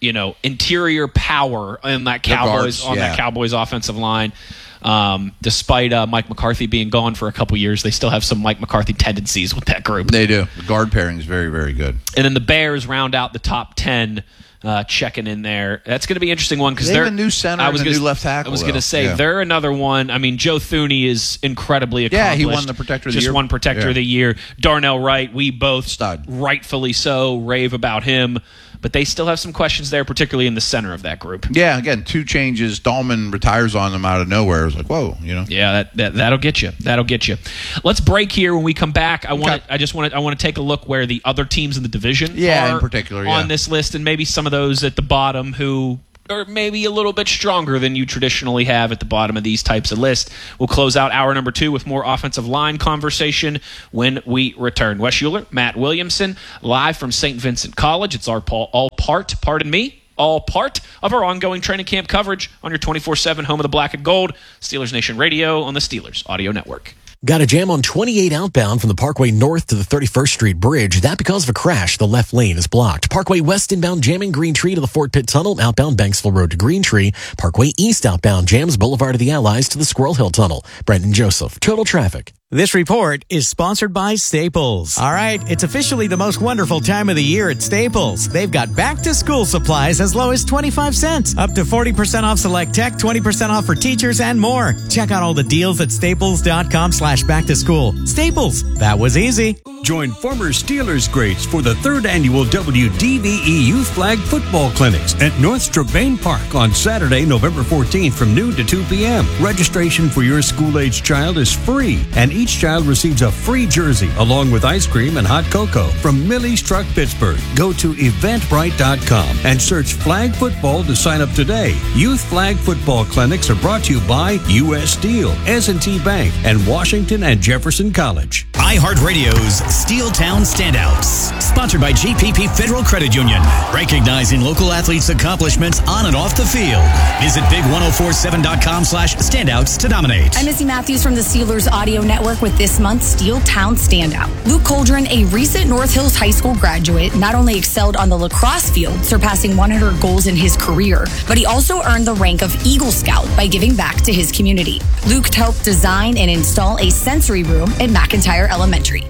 you know, interior power in that Cowboys guards, on yeah. that Cowboys offensive line. Um, despite uh, Mike McCarthy being gone for a couple years, they still have some Mike McCarthy tendencies with that group. They do. The guard pairing is very, very good. And then the Bears round out the top ten, uh, checking in there. That's going to be an interesting one because They they're have a new center I was and a gonna, new left tackle, I was going though. to say Yeah. they're another one. I mean, Joe Thuney is incredibly accomplished. Yeah, he won the Protector of the Just Year. won Protector Yeah. of the Year. Darnell Wright, we both Stud. rightfully so rave about him, but they still have some questions there, particularly in the center of that group. Yeah, again, two changes. Dahlman retires on them out of nowhere. It was like, whoa, you know. Yeah, that, that that'll get you. That'll get you. Let's break here. When we come back, I want I just want to I want to take a look where the other teams in the division Yeah, are in particular, on yeah. this list, and maybe some of those at the bottom who are maybe a little bit stronger than you traditionally have at the bottom of these types of lists. We'll close out hour number two with more offensive line conversation when we return. Wes Euler, Matt Williamson, live from Saint Vincent College. It's our Paul, all part, pardon me, all part of our ongoing training camp coverage on your twenty-four seven home of the black and gold, Steelers Nation Radio on the Steelers Audio Network. Got a jam on twenty-eight outbound from the Parkway North to the thirty-first Street Bridge. That because of a crash, the left lane is blocked. Parkway West inbound jamming Green Tree to the Fort Pitt Tunnel, outbound Banksville Road to Green Tree. Parkway East outbound jams Boulevard of the Allies to the Squirrel Hill Tunnel. Brendan Joseph, Total Traffic. This report is sponsored by Staples. All right, it's officially the most wonderful time of the year at Staples. They've got back-to-school supplies as low as twenty-five cents, up to forty percent off select tech, twenty percent off for teachers, and more. Check out all the deals at staples.com slash back to school. Staples, that was easy. Join former Steelers greats for the third annual W D V E Youth Flag Football Clinics at North Strabane Park on Saturday, November fourteenth from noon to two p.m. Registration for your school-age child is free, and each child receives a free jersey along with ice cream and hot cocoa from Millie's Truck Pittsburgh. Go to eventbrite dot com and search Flag Football to sign up today. Youth Flag Football Clinics are brought to you by U S Steel, S and T Bank, and Washington and Jefferson College. iHeartRadio's Steeltown Standouts, sponsored by G P P Federal Credit Union, recognizing local athletes' accomplishments on and off the field. Visit big ten forty-seven dot com slash standouts to nominate. I'm Missy Matthews from the Steelers Audio Network with this month's Steeltown Standout. Luke Coldren, a recent North Hills High School graduate, not only excelled on the lacrosse field, surpassing one hundred goals in his career, but he also earned the rank of Eagle Scout by giving back to his community. Luke helped design and install a sensory room at McIntyre Elementary.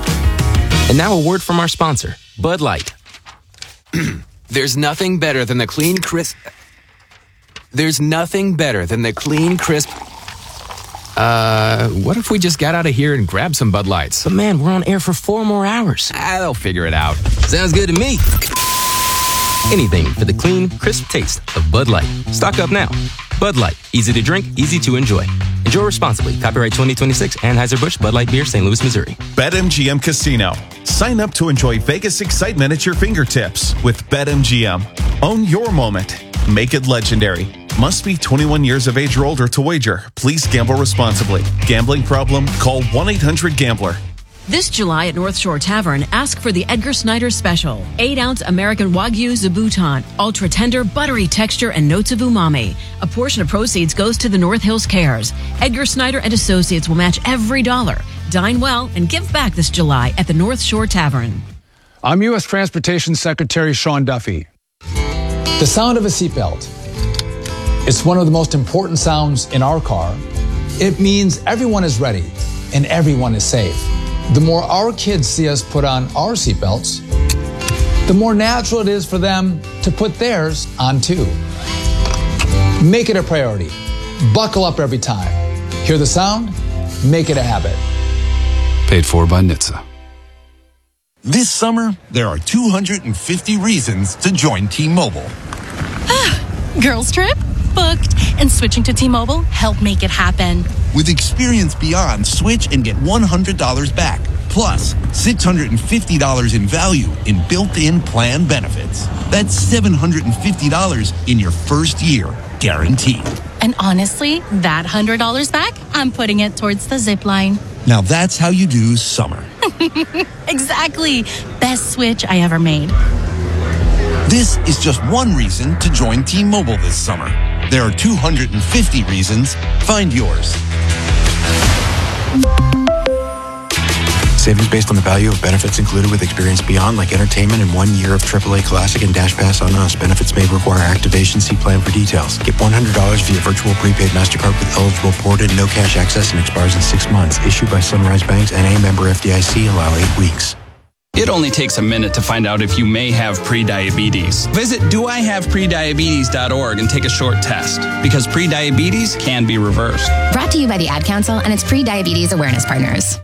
And now a word from our sponsor, Bud Light. There's nothing better than the clean, crisp... There's nothing better than the clean, crisp... Uh, what if we just got out of here and grabbed some Bud Lights? But man, we're on air for four more hours. Ah, they'll figure it out. Sounds good to me. Anything for the clean, crisp taste of Bud Light. Stock up now. Bud Light. Easy to drink, easy to enjoy. Enjoy responsibly. Copyright twenty twenty-six, Anheuser-Busch, Bud Light Beer, Saint Louis, Missouri. BetMGM Casino. Sign up to enjoy Vegas excitement at your fingertips with BetMGM. Own your moment. Make it legendary. Must be twenty-one years of age or older to wager. Please gamble responsibly. Gambling problem? Call one eight hundred gambler. This July at North Shore Tavern, ask for the Edgar Snyder Special. eight ounce American Wagyu Zabuton. Ultra tender, buttery texture, and notes of umami. A portion of proceeds goes to the North Hills Cares. Edgar Snyder and Associates will match every dollar. Dine well and give back this July at the North Shore Tavern. I'm U S Transportation Secretary Sean Duffy. The sound of a seatbelt. It's one of the most important sounds in our car. It means everyone is ready and everyone is safe. The more our kids see us put on our seatbelts, the more natural it is for them to put theirs on too. Make it a priority. Buckle up every time. Hear the sound? Make it a habit. Paid for by N H T S A. This summer, there are two hundred fifty reasons to join T-Mobile. Girls trip? Booked. And switching to T-Mobile helped make it happen. With Experience Beyond, switch and get one hundred dollars back. Plus, six hundred fifty dollars in value in built-in plan benefits. That's seven hundred fifty dollars in your first year, guaranteed. And honestly, that one hundred dollars back, I'm putting it towards the zip line. Now that's how you do summer. Exactly. Best switch I ever made. This is just one reason to join T-Mobile this summer. There are two hundred fifty reasons. Find yours. Savings based on the value of benefits included with Experience Beyond, like entertainment and one year of triple A Classic and Dash Pass on us. Benefits may require activation. See plan for details. Get one hundred dollars via virtual prepaid MasterCard with eligible ported, no cash access, and expires in six months. Issued by Sunrise Banks, N A member F D I C. Allow eight weeks. It only takes a minute to find out if you may have prediabetes. Visit do I have prediabetes dot org and take a short test, because prediabetes can be reversed. Brought to you by the Ad Council and its pre-diabetes awareness partners.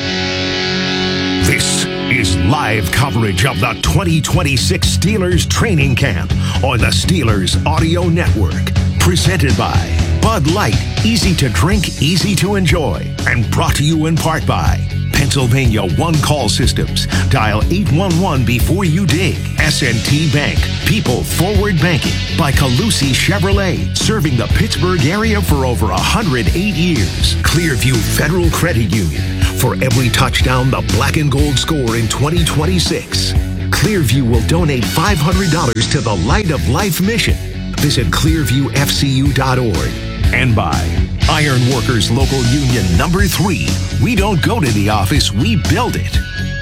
This is live coverage of the twenty twenty-six Steelers training camp on the Steelers Audio Network. Presented by Bud Light, easy to drink, easy to enjoy. And brought to you in part by Pennsylvania One Call Systems. Dial eight one one before you dig. S and T Bank, people forward banking. By Calusi Chevrolet, serving the Pittsburgh area for over one hundred eight years. Clearview Federal Credit Union, for every touchdown the black and gold score in twenty twenty-six. Clearview will donate five hundred dollars to the Light of Life mission. Visit clearview f c u dot org. And by Iron Workers Local Union Number three. We don't go to the office, we build it.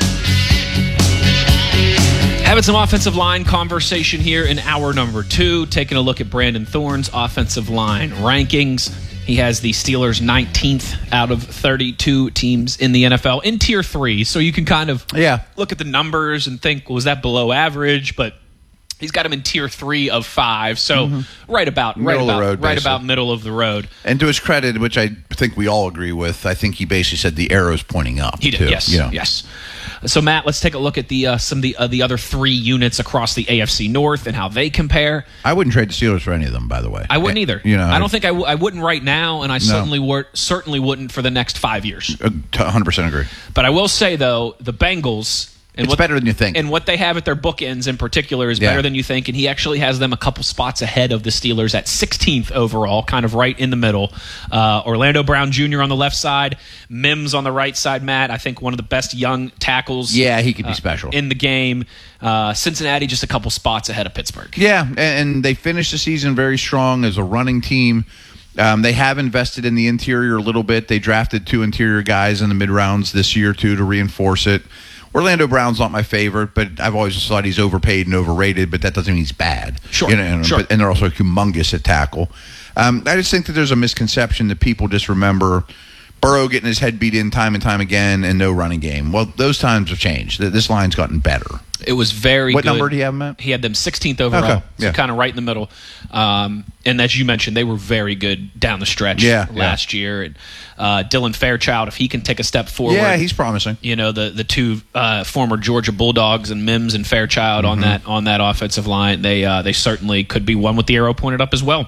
Having some offensive line conversation here in hour number two. Taking a look at Brandon Thorne's offensive line rankings. He has the Steelers nineteenth out of thirty-two teams in the N F L in tier three. So you can kind of yeah. look at the numbers and think, well, was that below average? But he's got him in tier three of five, so mm-hmm. right about middle right of about the road, right basically. about middle of the road. And to his credit, which I think we all agree with, I think he basically said the arrow's pointing up. He did, too, yes, you know. yes. So Matt, let's take a look at the uh, some of the uh, the other three units across the A F C North and how they compare. I wouldn't trade the Steelers for any of them, by the way. I wouldn't either. You know, I don't think I, w- I wouldn't right now, and I No. certainly wor- certainly wouldn't for the next five years. one hundred percent agree. But I will say though, the Bengals. And It's what, better than you think. And what they have at their bookends in particular is Yeah. better than you think. And he actually has them a couple spots ahead of the Steelers at sixteenth overall, kind of right in the middle. Uh, Orlando Brown Junior on the left side, Mims on the right side, Matt. I think one of the best young tackles Yeah, he could be uh, special. in the game. Uh, Cincinnati just a couple spots ahead of Pittsburgh. Yeah, and, and they finished the season very strong as a running team. Um, they have invested in the interior a little bit. They drafted two interior guys in the mid-rounds this year, too, to reinforce it. Orlando Brown's not my favorite, but I've always thought he's overpaid and overrated, but that doesn't mean he's bad. Sure, You know, and, sure. But, and they're also humongous at tackle. Um, I just think that there's a misconception that people just remember Burrow getting his head beat in time and time again and no running game. Well, those times have changed. This line's gotten better. It was very What good. number do you have him at? He had them sixteenth overall, Okay, so yeah. kind of right in the middle. Um, and as you mentioned, they were very good down the stretch Yeah, last year. And uh, Dylan Fairchild, if he can take a step forward, Yeah, he's promising. You know, the the two uh, former Georgia Bulldogs and Mims and Fairchild on Mhm. that on that offensive line, they uh, they certainly could be one with the arrow pointed up as well.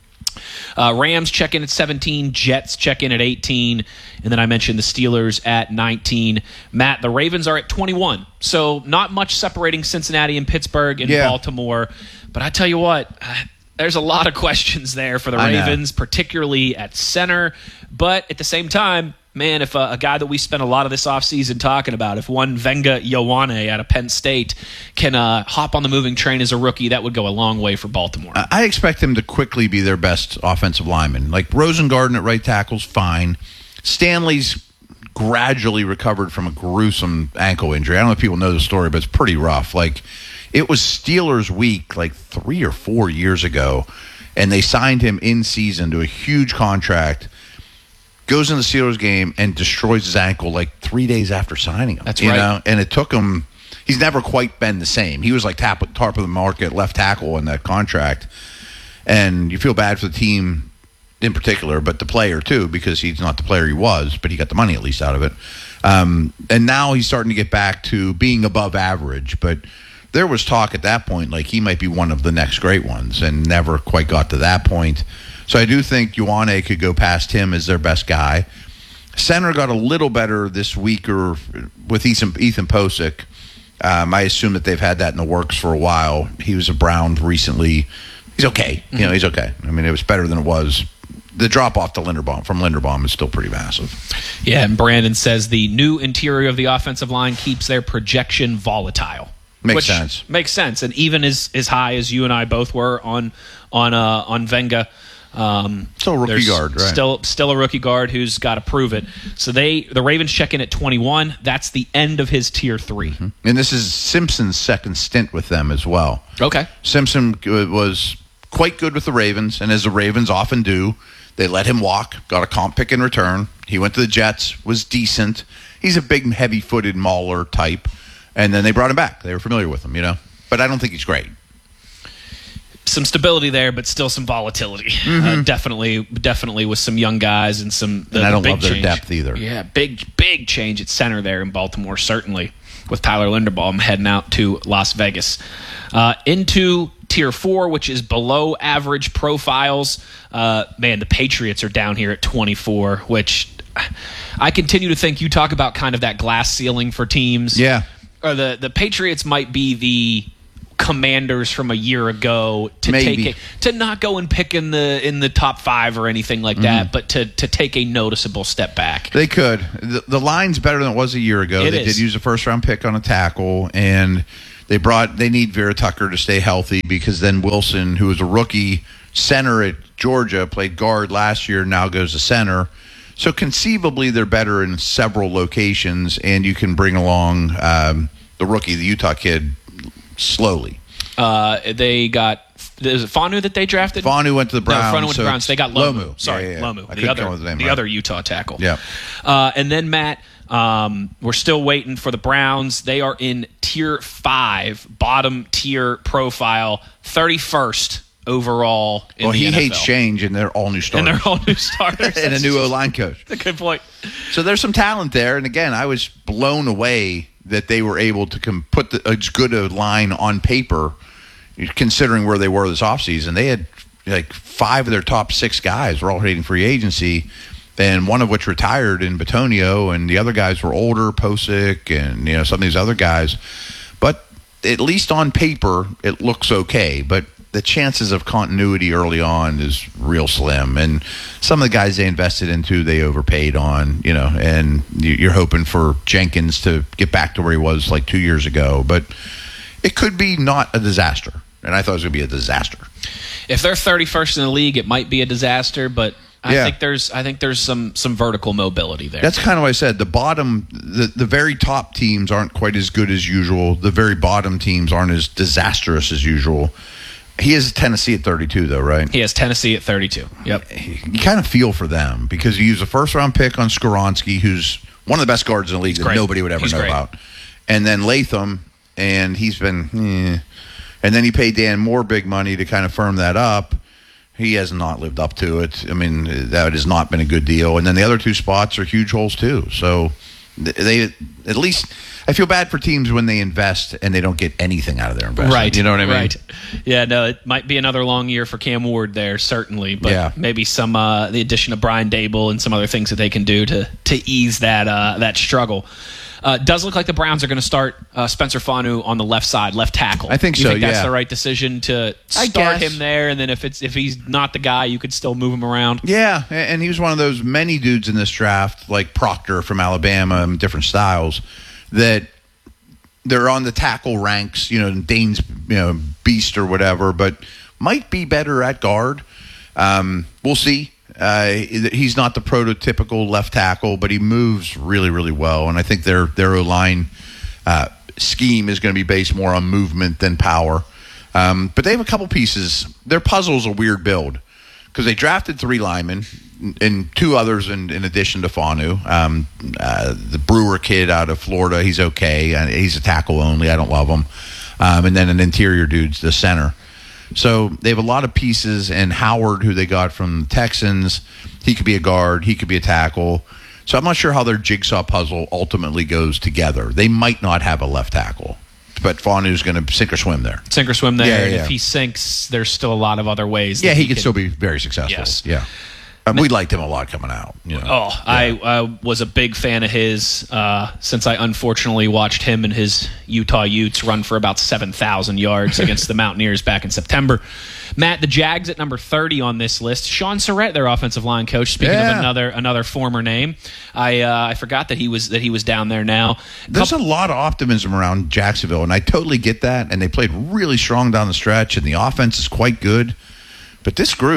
Uh, Rams check in at seventeen, Jets check in at eighteen, and then I mentioned the Steelers at nineteen. Matt, the Ravens are at twenty-one, so not much separating Cincinnati and Pittsburgh and Yeah. Baltimore. But I tell you what, uh, there's a lot of questions there for the I know. Ravens, particularly at center. But at the same time, man, if a, a guy that we spent a lot of this offseason talking about, if one Venga Ioane out of Penn State can uh, hop on the moving train as a rookie, that would go a long way for Baltimore. I expect him to quickly be their best offensive lineman. Like Rosengarten at right tackle's fine. Stanley's gradually recovered from a gruesome ankle injury. I don't know if people know the story, but it's pretty rough. Like, it was Steelers week like three or four years ago, and they signed him in season to a huge contract. Goes in the Steelers game and destroys his ankle like three days after signing him. That's you right. know? And it took him. He's never quite been the same. He was like top, top of the market left tackle in that contract, and you feel bad for the team in particular, but the player too, because he's not the player he was, but he got the money at least out of it. Um, and now he's starting to get back to being above average, but there was talk at that point like he might be one of the next great ones, and never quite got to that point. So I do think Ioane could go past him as their best guy. Center got a little better this week or with Ethan, Ethan Posick. Um, I assume that they've had that in the works for a while. He was a Brown recently. He's okay. Mm-hmm. You know, he's okay. I mean, it was better than it was. The drop off to Linderbaum from Linderbaum is still pretty massive. Yeah, and Brandon says the new interior of the offensive line keeps their projection volatile. Makes which sense. Makes sense, and even as as high as you and I both were on on uh, on Venga. Um, still a rookie there's guard, right? Still, still a rookie guard who's got to prove it. So they, the Ravens check in at twenty-one. That's the end of his tier three. Mm-hmm. And this is Simpson's second stint with them as well. Okay. Simpson was quite good with the Ravens, and as the Ravens often do, they let him walk, got a comp pick in return. He went to the Jets, was decent. He's a big, heavy-footed mauler type, and then they brought him back. They were familiar with him, you know. But I don't think he's great. Some stability there, but still some volatility. Mm-hmm. Uh, definitely, definitely with some young guys and some. The, and I don't the big love their change. depth either. Yeah, big, big change at center there in Baltimore. Certainly, with Tyler Linderbaum heading out to Las Vegas, uh, into tier four, which is below average profiles. Uh, man, the Patriots are down here at twenty-four, which I continue to think you talk about kind of that glass ceiling for teams. Yeah, or the the Patriots might be the Commanders from a year ago to Maybe. take it, to not go and pick in the in the top five or anything like that, Mhm. but to to take a noticeable step back. They could. The, the line's better than it was a year ago. It they is. did use a first round pick on a tackle, and they brought. They need Vera Tucker to stay healthy because then Wilson, who was a rookie center at Georgia, played guard last year, now goes to center. So conceivably, they're better in several locations, and you can bring along um, the rookie, the Utah kid, slowly. Uh, they got is it Fanu that they drafted? Fanu went to the Browns. No, Fanu went to so the Browns. They got Lomu. Lomu. Sorry, Yeah, yeah, yeah. Lomu. I The couldn't other, come up with the name the right. other Utah tackle. Yeah. Uh, and then Matt, um, we're still waiting for the Browns. They are in tier five, bottom tier profile, thirty-first overall in Well, the he N F L. hates change, and they're all new starters. And they're all new starters. and a new O-line coach. That's a good point. So there's some talent there. And again, I was blown away that they were able to com- put the, as good a line on paper, considering where they were this offseason. They had like five of their top six guys were all hitting free agency, and one of which retired in Batonio, and the other guys were older, Posick, and you know some of these other guys. But at least on paper, it looks okay. But the chances of continuity early on is real slim. And some of the guys they invested into, they overpaid on, you know, and you're hoping for Jenkins to get back to where he was like two years ago. But it could be not a disaster. And I thought it was going to be a disaster. If they're thirty-first in the league, it might be a disaster, but I Yeah. think there's I think there's some some vertical mobility there. That's kind of what I said. The bottom, the, the very top teams aren't quite as good as usual. The very bottom teams aren't as disastrous as usual. He has Tennessee at thirty-two, though, right? He has Tennessee at thirty-two. Yep. You kind of feel for them because you use a first-round pick on Skoronski, who's one of the best guards in the league that great. nobody would ever He's know great. about. And then Latham, and he's been, eh. And then he paid Dan Moore big money to kind of firm that up. He has not lived up to it. I mean, that has not been a good deal. And then the other two spots are huge holes, too. So they, at least, I feel bad for teams when they invest and they don't get anything out of their investment. Right. You know what I mean? Right. Yeah, no, it might be another long year for Cam Ward there, certainly. But Yeah. maybe some uh, the addition of Brian Dable and some other things that they can do to to ease that uh, that struggle. Uh, does look like the Browns are going to start uh, Spencer Fanu on the left side, left tackle. I think you so, think that's yeah. the right decision to I start guess. him there, and then if it's if he's not the guy, you could still move him around. Yeah, and he was one of those many dudes in this draft, like Proctor from Alabama and different styles, that they're on the tackle ranks, you know, Dane's, you know, beast or whatever, but might be better at guard. Um, we'll see. Uh, he's not the prototypical left tackle, but he moves really, really well. And I think their their O-line uh, scheme is going to be based more on movement than power. Um, but they have a couple pieces. Their puzzle's a weird build because they drafted three linemen and two others in, in addition to Fanu. Um, uh, the Brewer kid out of Florida, he's okay. Uh, He's a tackle only. I don't love him. Um, and then an interior dude's the center. So they have a lot of pieces, and Howard, who they got from the Texans, he could be a guard, he could be a tackle. So I'm not sure how their jigsaw puzzle ultimately goes together. They might not have a left tackle, but Fanu's going to sink or swim there. Sink or swim there. Yeah, and yeah. If he sinks, there's still a lot of other ways. Yeah, that he could can- still be very successful. Yes. Yeah. Um, we liked him a lot coming out. You know. Oh, I uh, was a big fan of his uh, since I unfortunately watched him and his Utah Utes run for about seven thousand yards against the Mountaineers back in September. Matt, the Jags at number thirty on this list. Sean Surratt, their offensive line coach. Speaking Yeah. of another another former name, I uh, I forgot that he was that he was down there now. There's a lot of optimism around Jacksonville, and I totally get that. And they played really strong down the stretch, and the offense is quite good. But this group,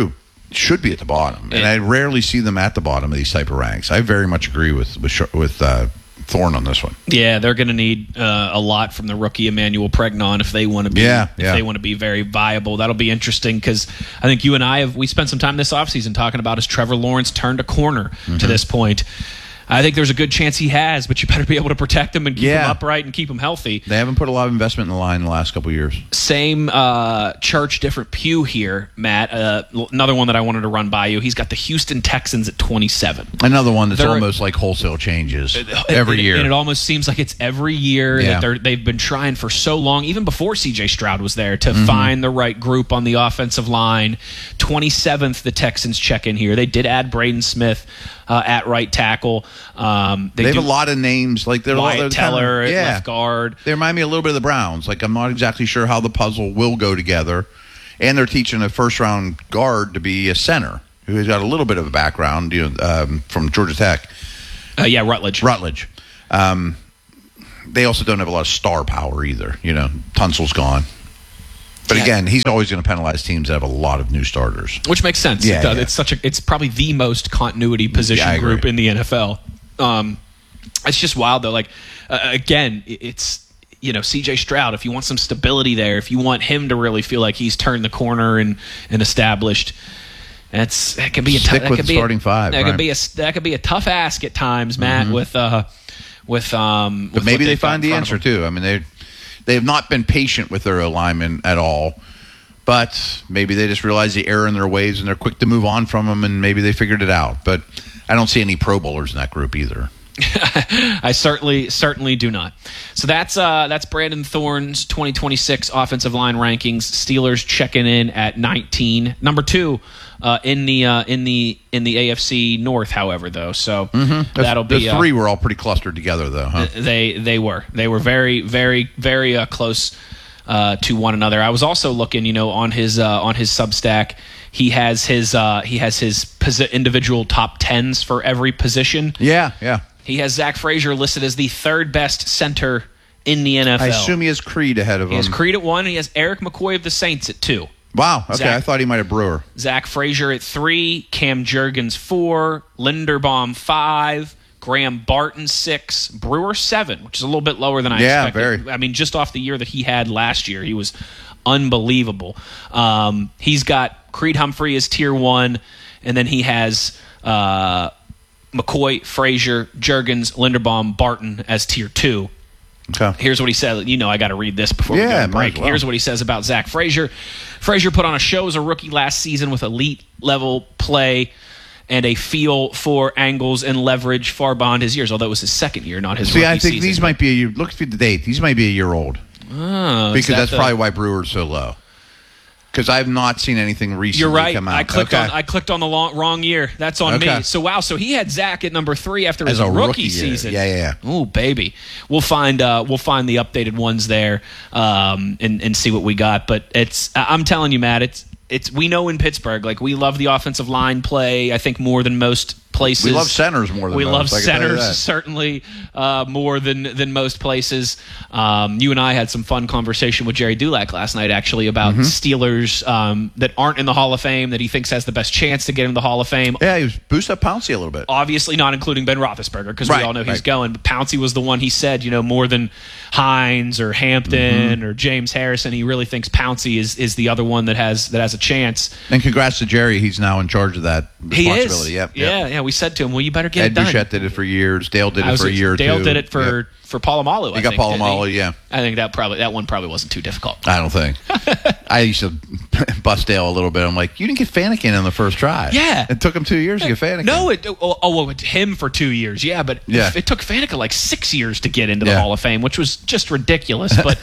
should be at the bottom, and I rarely see them at the bottom of these type of ranks. I very much agree with with, with uh, Thorne on this one. Yeah, they're going to need uh, a lot from the rookie Emmanuel Pregnon if they want to be yeah, if yeah. they want to be very viable. That'll be interesting because I think you and I have we spent some time this offseason talking about has Trevor Lawrence turned a corner Mm-hmm. to this point. I think there's a good chance he has, but you better be able to protect him and keep Yeah. him upright and keep him healthy. They haven't put a lot of investment in the line in the last couple of years. Same uh, church, different pew here, Matt. Uh, l- another one that I wanted to run by you. He's got the Houston Texans at twenty-seven. Another one that's They're- almost like wholesale changes every and, year. And it almost seems like it's every year Yeah. that they're, they've been trying for so long, even before C J Stroud was there, to Mhm. find the right group on the offensive line. twenty-seventh, the Texans check in here. They did add Braden Smith uh, at right tackle. Um, They, they have do- a lot of names. Like they're, Wyatt they're Teller kind at of, yeah. left guard. They remind me a little bit of the Browns. Like I'm not exactly sure how the puzzle will go together. And they're teaching a first round guard to be a center who has got a little bit of a background, you know, um, from Georgia Tech. Uh, yeah, Rutledge. Rutledge. Um, they also don't have a lot of star power either. You know, Tunsil's gone. But Yeah. again, he's always going to penalize teams that have a lot of new starters. Which makes sense. Yeah, it does. yeah. It's such a. It's probably the most continuity position Yeah, I group agree. in the N F L. Um, it's just wild though. Like uh, again, it- it's you know C J Stroud. If you want some stability there, if you want him to really feel like he's turned the corner and and established, that's that could be a Stick that with could the be starting a, five, That right. could be a that could be a tough ask at times, Matt. Mhm. With uh, with um, But with maybe what they they've got find in the front of answer them. too. I mean, they they have not been patient with their alignment at all. But maybe they just realize the error in their ways and they're quick to move on from them, and maybe they figured it out. But I don't see any Pro Bowlers in that group either. I certainly certainly do not. So that's uh, that's Brandon Thorne's twenty twenty-six offensive line rankings. Steelers checking in at nineteen, number two uh, in the uh, in the in the A F C North. However, though, so Mm-hmm. that'll be the uh, three were all pretty clustered together, though, huh? they they were they were very very very uh, close uh, to one another. I was also looking, you know, on his uh, on his Substack. He has his uh, he has his posi- individual top tens for every position. Yeah, yeah. He has Zach Frazier listed as the third best center in the N F L. I assume he has Creed ahead of He him. has Creed at one. And he has Eric McCoy of the Saints at two. Wow. Okay, Zach- I thought he might have Brewer. Zach Frazier at three. Cam Jurgens four. Linderbaum five. Graham Barton six. Brewer seven, which is a little bit lower than I Yeah, expected. very. I mean, just off the year that he had last year, he was unbelievable. Um, he's got Creed Humphrey as tier one, and then he has uh, McCoy, Frazier, Jurgens, Linderbaum, Barton as tier two. Okay. Here's what he said. You know, I got to read this before we Yeah, go to might break. as well. Here's what he says about Zach Frazier. Frazier put on a show as a rookie last season with elite level play and a feel for angles and leverage far beyond his years, although it was his second year, not his See, rookie I think season. these might be a year. Look at the date. These might be a year old. Oh, is because that that's the- probably why Brewer's so low. Because I've not seen anything recently You're right. come out. I clicked Okay. on I clicked on the long, wrong year. That's on Okay. me. So wow. So he had Zach at number three after his As a rookie, rookie year. season. Yeah, yeah, yeah. Oh baby, we'll find uh, we'll find the updated ones there um, and and see what we got. But it's I- I'm telling you, Matt. It's it's we know in Pittsburgh, like we love the offensive line play. I think more than most places. We love centers more than we most, love I can tell you centers that. certainly uh, more than than most places. Um, you and I had some fun conversation with Jerry Dulac last night, actually, about Mhm. Steelers um, that aren't in the Hall of Fame that he thinks has the best chance to get in the Hall of Fame. Yeah, he was boosted up Pouncey a little bit. Obviously, not including Ben Roethlisberger because Right, we all know he's right. going. But Pouncey was the one he said, you know, more than Hines or Hampton or James Harrison. He really thinks Pouncey is is the other one that has that has a chance. And congrats to Jerry. He's now in charge of that He responsibility. is. Yep, yeah, yep. yeah. We said to him, "Well, you better get Ed it done." Bouchette did it for years. Dale did I it was for a year or Dale two. did it for Yep. for Palomalu. He I got think, didn't he? Palomalu, yeah. I think that probably that one probably wasn't too difficult. I don't think. I used to bust Dale a little bit. I'm like, you didn't get Fanikin in the first try. Yeah. It took him two years to get Fanikin. No, it oh, oh well, him for two years, yeah, but Yeah. it took Faneca like six years to get into the Yeah. Hall of Fame, which was just ridiculous. But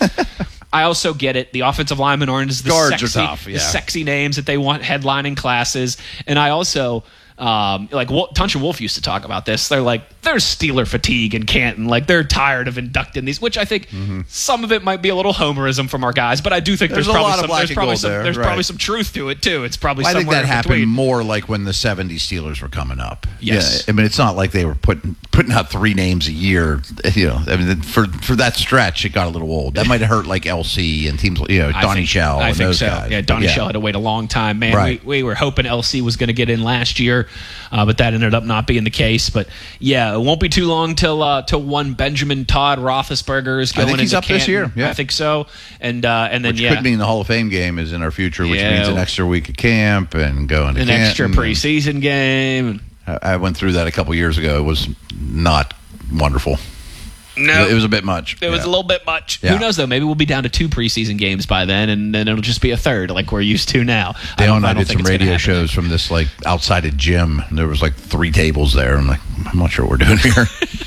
I also get it. The offensive linemen aren't as the Guards are sexy, tough, the yeah. sexy names that they want headlining classes, and I also Um, like Wol- Tunch and Wolf used to talk about this. They're like, there's Steeler fatigue in Canton. Like they're tired of inducting these, which I think mm-hmm. some of it might be a little homerism from our guys, but I do think there's, there's probably a lot some of black there's and probably gold some there. there's right. probably some truth to it too. It's probably I think somewhere that in happened between. more like when the seventies Steelers were coming up. Yes. Yeah, I mean it's not like they were putting putting out three names a year. You know, I mean for for that stretch it got a little old. That might have hurt like L C and teams. You know, Donnie Shell. I and think those so. Guys. Yeah, Donnie yeah. Shell had to wait a long time. Man, right. we, we were hoping L C was going to get in last year, uh, but that ended up not being the case. But yeah, it won't be too long till uh, till one Benjamin Todd Roethlisberger is going I think he's into up this Canton. year. Yeah. I think so. And uh, and then which yeah, could mean the Hall of Fame game is in our future, which Yeah. means an extra week of camp and going to an Canton. extra preseason game. I, I went through that a couple years ago. It was not wonderful. No, it was a bit much. It was yeah. a little bit much. Yeah. Who knows though? Maybe we'll be down to two preseason games by then, and then it'll just be a third, like we're used to now. Dale I and I, I don't did think some it's gonna radio happen. shows from this like outside a gym. And there was like three tables there. I'm like, I'm not sure what we're doing here.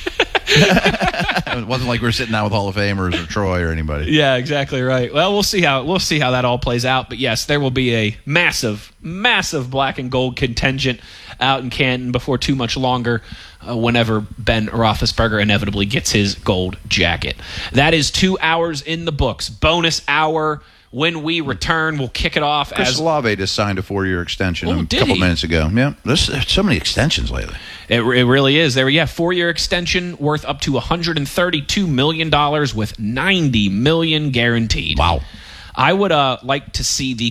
It wasn't like we were sitting down with Hall of Famers or Troy or anybody. Yeah, exactly right. Well, we'll see how we'll see how that all plays out. But yes, there will be a massive, massive black and gold contingent out in Canton before too much longer. Uh, whenever Ben Roethlisberger inevitably gets his gold jacket, that is two hours in the books. Bonus hour. When we return, we'll kick it off Chris as Olave just signed a four-year extension Oh, a did couple he? minutes ago. Yeah, there's, there's so many extensions lately. It, it really is. There, yeah, four-year extension worth up to one hundred thirty-two million dollars with ninety million dollars guaranteed. Wow. I would uh, like to see the